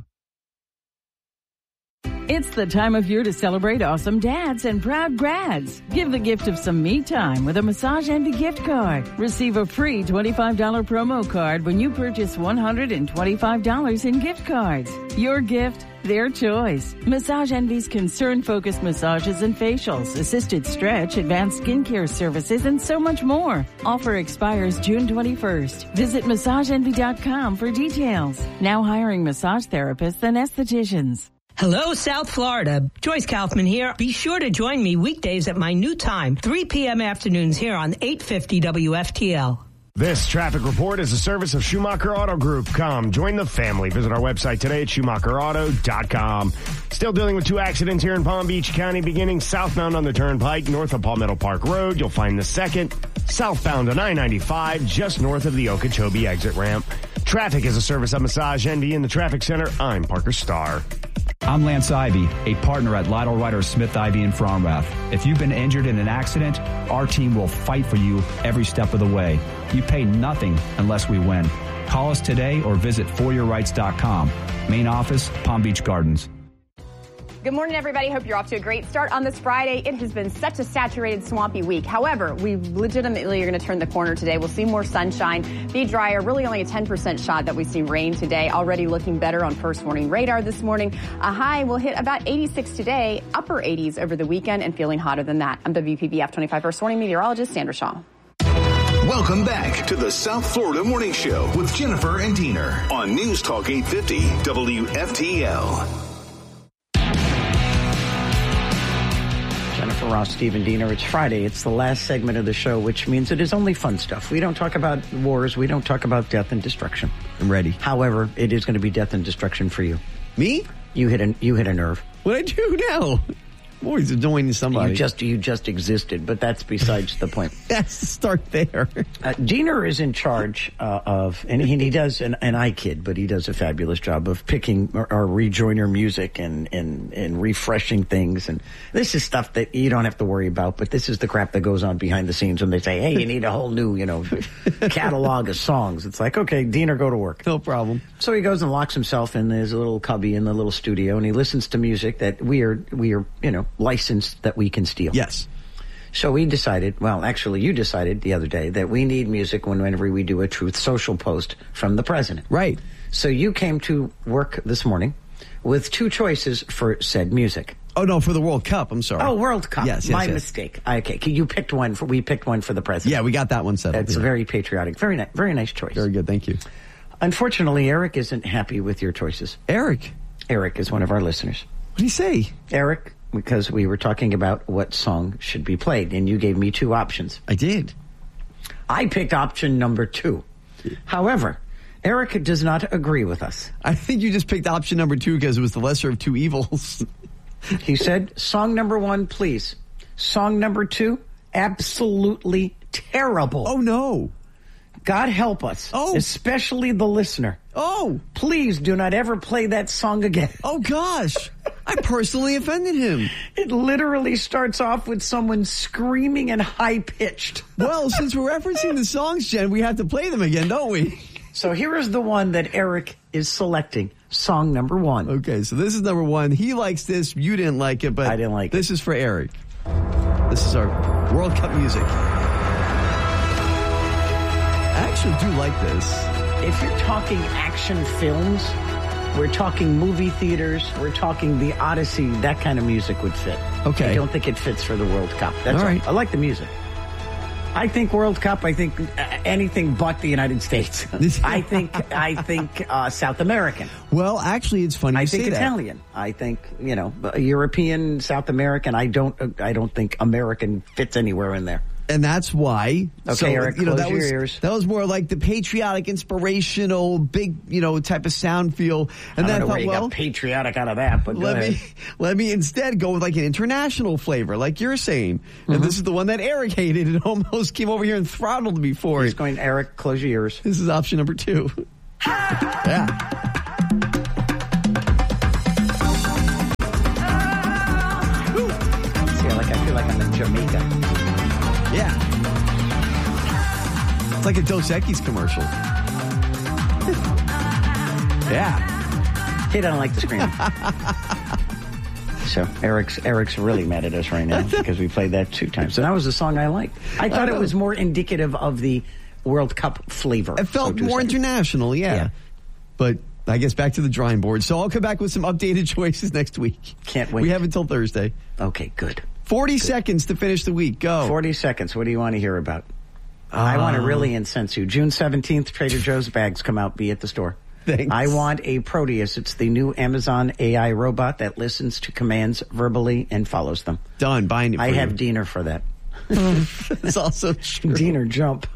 It's the time of year to celebrate awesome dads and proud grads. Give the gift of some me time with a Massage Envy gift card. Receive a free twenty-five dollars promo card when you purchase one hundred twenty-five dollars in gift cards. Your gift, their choice. Massage Envy's concern-focused massages and facials, assisted stretch, advanced skincare services, and so much more. Offer expires June twenty-first. Visit massage envy dot com for details. Now hiring massage therapists and estheticians. Hello, South Florida. Joyce Kaufman here. Be sure to join me weekdays at my new time, three p.m. afternoons here on eight fifty W F T L. This traffic report is a service of Schumacher Auto Group. Come, join the family. Visit our website today at schumacher auto dot com. Still dealing with two accidents here in Palm Beach County, beginning southbound on the Turnpike, north of Palmetto Park Road. You'll find the second. Southbound on I ninety-five, just north of the Okeechobee exit ramp. Traffic is a service of Massage Envy in the Traffic Center. I'm Parker Starr. I'm Lance Ivy, a partner at Lytle Ryder Smith Ivy in Fromrath. If you've been injured in an accident, our team will fight for you every step of the way. You pay nothing unless we win. Call us today or visit for your rights dot com. Main office, Palm Beach Gardens. Good morning, everybody. Hope you're off to a great start on this Friday. It has been such a saturated, swampy week. However, we legitimately are going to turn the corner today. We'll see more sunshine, be drier. Really only a ten percent shot that we see rain today. Already looking better on first warning radar this morning. A high will hit about eighty-six today, upper eighties over the weekend, and feeling hotter than that. I'm W P B F twenty-five First Warning meteorologist Sandra Shaw. Welcome back to the South Florida Morning Show with Jennifer and Diener on News Talk eight fifty W F T L. Jennifer Ross, Stephen Diener. It's Friday. It's the last segment of the show, which means it is only fun stuff. We don't talk about wars. We don't talk about death and destruction. I'm ready. However, it is going to be death and destruction for you. Me? You hit a, you hit a nerve. What did I do now? I'm always annoying somebody. You just you just existed, but that's besides the point. That's the start there. uh, Diener is in charge uh, of, and he, he does, and, and I kid, but he does a fabulous job of picking our, our rejoiner music and, and, and refreshing things. And this is stuff that you don't have to worry about, but this is the crap that goes on behind the scenes when they say, hey, you need a whole new, you know, catalog of songs. It's like, okay, Diener, go to work. No problem. So he goes and locks himself in his little cubby in the little studio, and he listens to music that we are, we are, you know, licensed that we can steal. Yes. So we decided, well, actually you decided the other day that we need music whenever we do a Truth Social post from the president. Right. So you came to work this morning with two choices for said music. Oh, no, for the World Cup. I'm sorry. Oh, World Cup. Yes, yes, My yes. mistake. Okay, you picked one for, we picked one for the president. Yeah, we got that one settled. It's yeah. very patriotic. Very nice, very nice choice. Very good. Thank you. Unfortunately, Eric isn't happy with your choices. Eric? Eric is one of our listeners. What did he say? Eric, because we were talking about what song should be played, and you gave me two options. I did. I picked option number two. However, Eric does not agree with us. I think you just picked option number two because it was the lesser of two evils. He said, song number one, please. Song number two, absolutely terrible. Oh, no. God help us. Oh. Especially the listener. Oh. Please do not ever play that song again. Oh, gosh. I personally offended him. It literally starts off with someone screaming and high-pitched. Well, since we're referencing the songs, Jen, we have to play them again, don't we? So here is the one that Eric is selecting. Song number one. Okay, so this is number one. He likes this. You didn't like it, but I didn't like this it. is for Eric. This is our World Cup music. I actually do like this. If you're talking action films, we're talking movie theaters, we're talking the Odyssey, that kind of music would fit. Okay. I don't think it fits for the World Cup. That's all right. all. I like the music. I think World Cup. I think uh, anything but the United States. I think I think uh, South American. Well, actually, it's funny. I you think say that. Italian. I think you know European, South American. I don't. I don't think American fits anywhere in there. And that's why. Okay, so, Eric, you know, close that your was, ears. That was more like the patriotic, inspirational, big, you know, type of sound feel. And I then don't know I thought, where you well, got patriotic out of that, but go let ahead. me let me instead go with like an international flavor, like you're saying. Mm-hmm. And this is the one that Eric hated and almost came over here and throttled me for He's it. going, Eric, close your ears. This is option number two. Yeah. See, like I feel like I'm in Jamaica. Yeah. It's like a Dos Equis commercial. Yeah. He doesn't like the screaming. So Eric's Eric's really mad at us right now because we played that two times. And that was a song I liked. I thought it was more indicative of the World Cup flavor. It felt so more say. international, yeah. Yeah. But I guess back to the drawing board. So I'll come back with some updated choices next week. Can't wait. We have until Thursday. Okay, good. forty good. seconds to finish the week. Go. forty seconds. What do you want to hear about? Uh, I want to really incense you. June seventeenth, Trader Joe's bags come out. Be at the store. Thanks. I want a Proteus. It's the new Amazon A I robot that listens to commands verbally and follows them. Done. Buying it for I you. have Diener for that. It's also true. Diener jump.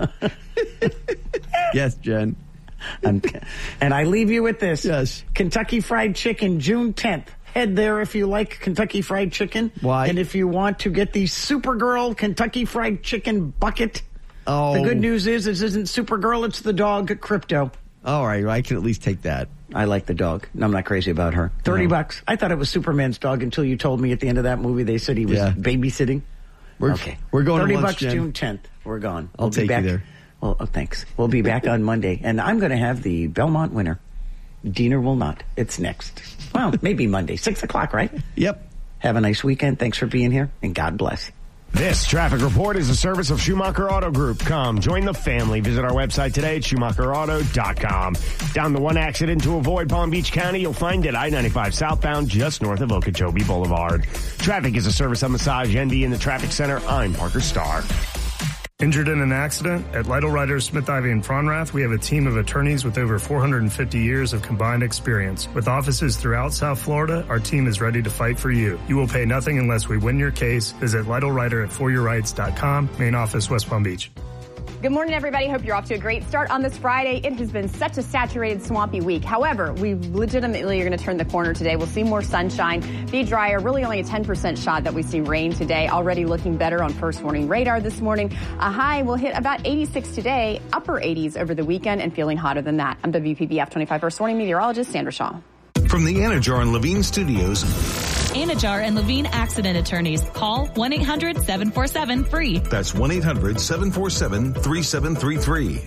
Yes, Jen. I'm, and I leave you with this. Yes. Kentucky Fried Chicken, June tenth. Head there if you like Kentucky Fried Chicken. Why? And if you want to get the Supergirl Kentucky Fried Chicken bucket. Oh. The good news is this isn't Supergirl, it's the dog Crypto. All right, I can at least take that. I like the dog. I'm not crazy about her. thirty No. bucks. I thought it was Superman's dog until you told me at the end of that movie they said he was Yeah. babysitting. We're, okay. We're going thirty to lunch, bucks Jen. June tenth. We're gone. I'll We'll be take you back. there. Well, oh, thanks. We'll be back on Monday. And I'm going to have the Belmont winner. Diener will not. It's next. Well, maybe Monday. Six o'clock, right? Yep. Have a nice weekend. Thanks for being here, and God bless. This traffic report is a service of Schumacher Auto Group. Come, join the family. Visit our website today at Schumacher Auto dot com. Down the one accident to avoid Palm Beach County, you'll find it I ninety-five southbound just north of Okeechobee Boulevard. Traffic is a service of Massage Envy in the Traffic Center. I'm Parker Starr. Injured in an accident? At Lytle Writers, Smith, Ivy, and Fronrath, we have a team of attorneys with over four hundred fifty years of combined experience. With offices throughout South Florida, our team is ready to fight for you. You will pay nothing unless we win your case. Visit Lytle Writer at for your rights dot com, main office, West Palm Beach. Good morning, everybody. Hope you're off to a great start on this Friday. It has been such a saturated, swampy week. However, we legitimately are going to turn the corner today. We'll see more sunshine, be drier, really only a ten percent shot that we see rain today. Already looking better on first warning radar this morning. A high will hit about eighty-six today, upper eighties over the weekend, and feeling hotter than that. I'm W P B F twenty-five first warning meteorologist Sandra Shaw. From the Anajar and Levine Studios. Anajar and Levine Accident Attorneys. Call one eight hundred seven four seven free. That's one eight hundred seven four seven three seven three three.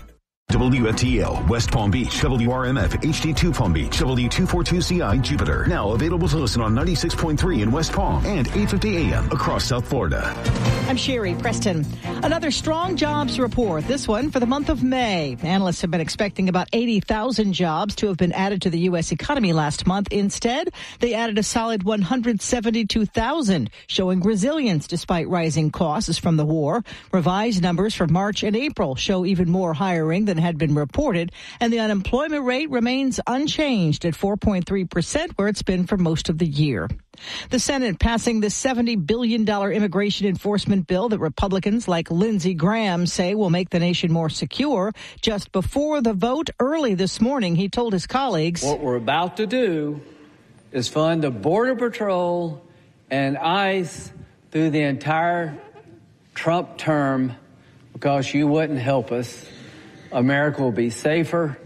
W F T L, West Palm Beach, W R M F, H D two Palm Beach, W two forty-two C I, Jupiter. Now available to listen on ninety-six point three in West Palm and eight fifty A M across South Florida. I'm Sherry Preston. Another strong jobs report, this one for the month of May. Analysts have been expecting about eighty thousand jobs to have been added to the U S economy last month. Instead, they added a solid one hundred seventy-two thousand, showing resilience despite rising costs from the war. Revised numbers for March and April show even more hiring than had been reported, and the unemployment rate remains unchanged at four point three percent, where it's been for most of the year. The Senate passing the seventy billion dollars immigration enforcement bill that Republicans like Lindsey Graham say will make the nation more secure. Just before the vote early this morning, he told his colleagues, what we're about to do is fund the Border Patrol and ICE through the entire Trump term because you wouldn't help us. America will be safer.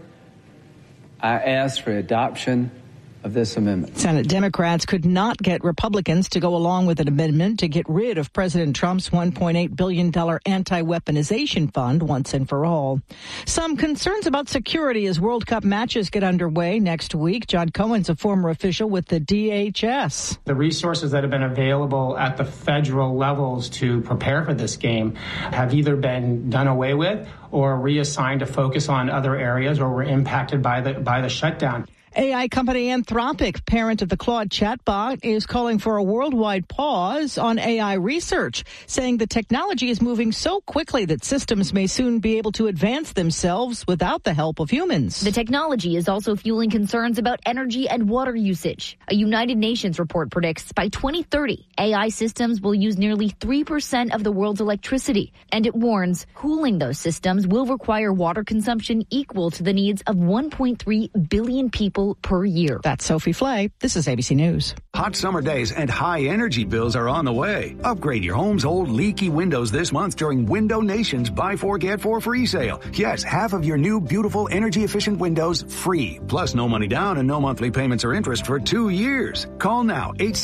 I ask for adoption of this amendment. Senate Democrats could not get Republicans to go along with an amendment to get rid of President Trump's one point eight billion dollars anti-weaponization fund once and for all. Some concerns about security as World Cup matches get underway next week. John Cohen's a former official with the D H S. The resources that have been available at the federal levels to prepare for this game have either been done away with or reassigned to focus on other areas or were impacted by the by the shutdown. A I company Anthropic, parent of the Claude chatbot, is calling for a worldwide pause on A I research, saying the technology is moving so quickly that systems may soon be able to advance themselves without the help of humans. The technology is also fueling concerns about energy and water usage. A United Nations report predicts by twenty thirty, A I systems will use nearly three percent of the world's electricity, and it warns cooling those systems will require water consumption equal to the needs of one point three billion people per year. That's Sophie Flay. This is A B C News. Hot summer days and high energy bills are on the way. Upgrade your home's old leaky windows this month during Window Nation's Buy Four Get Four free sale. Yes, half of your new beautiful energy efficient windows free. Plus no money down and no monthly payments or interest for two years. Call now. eight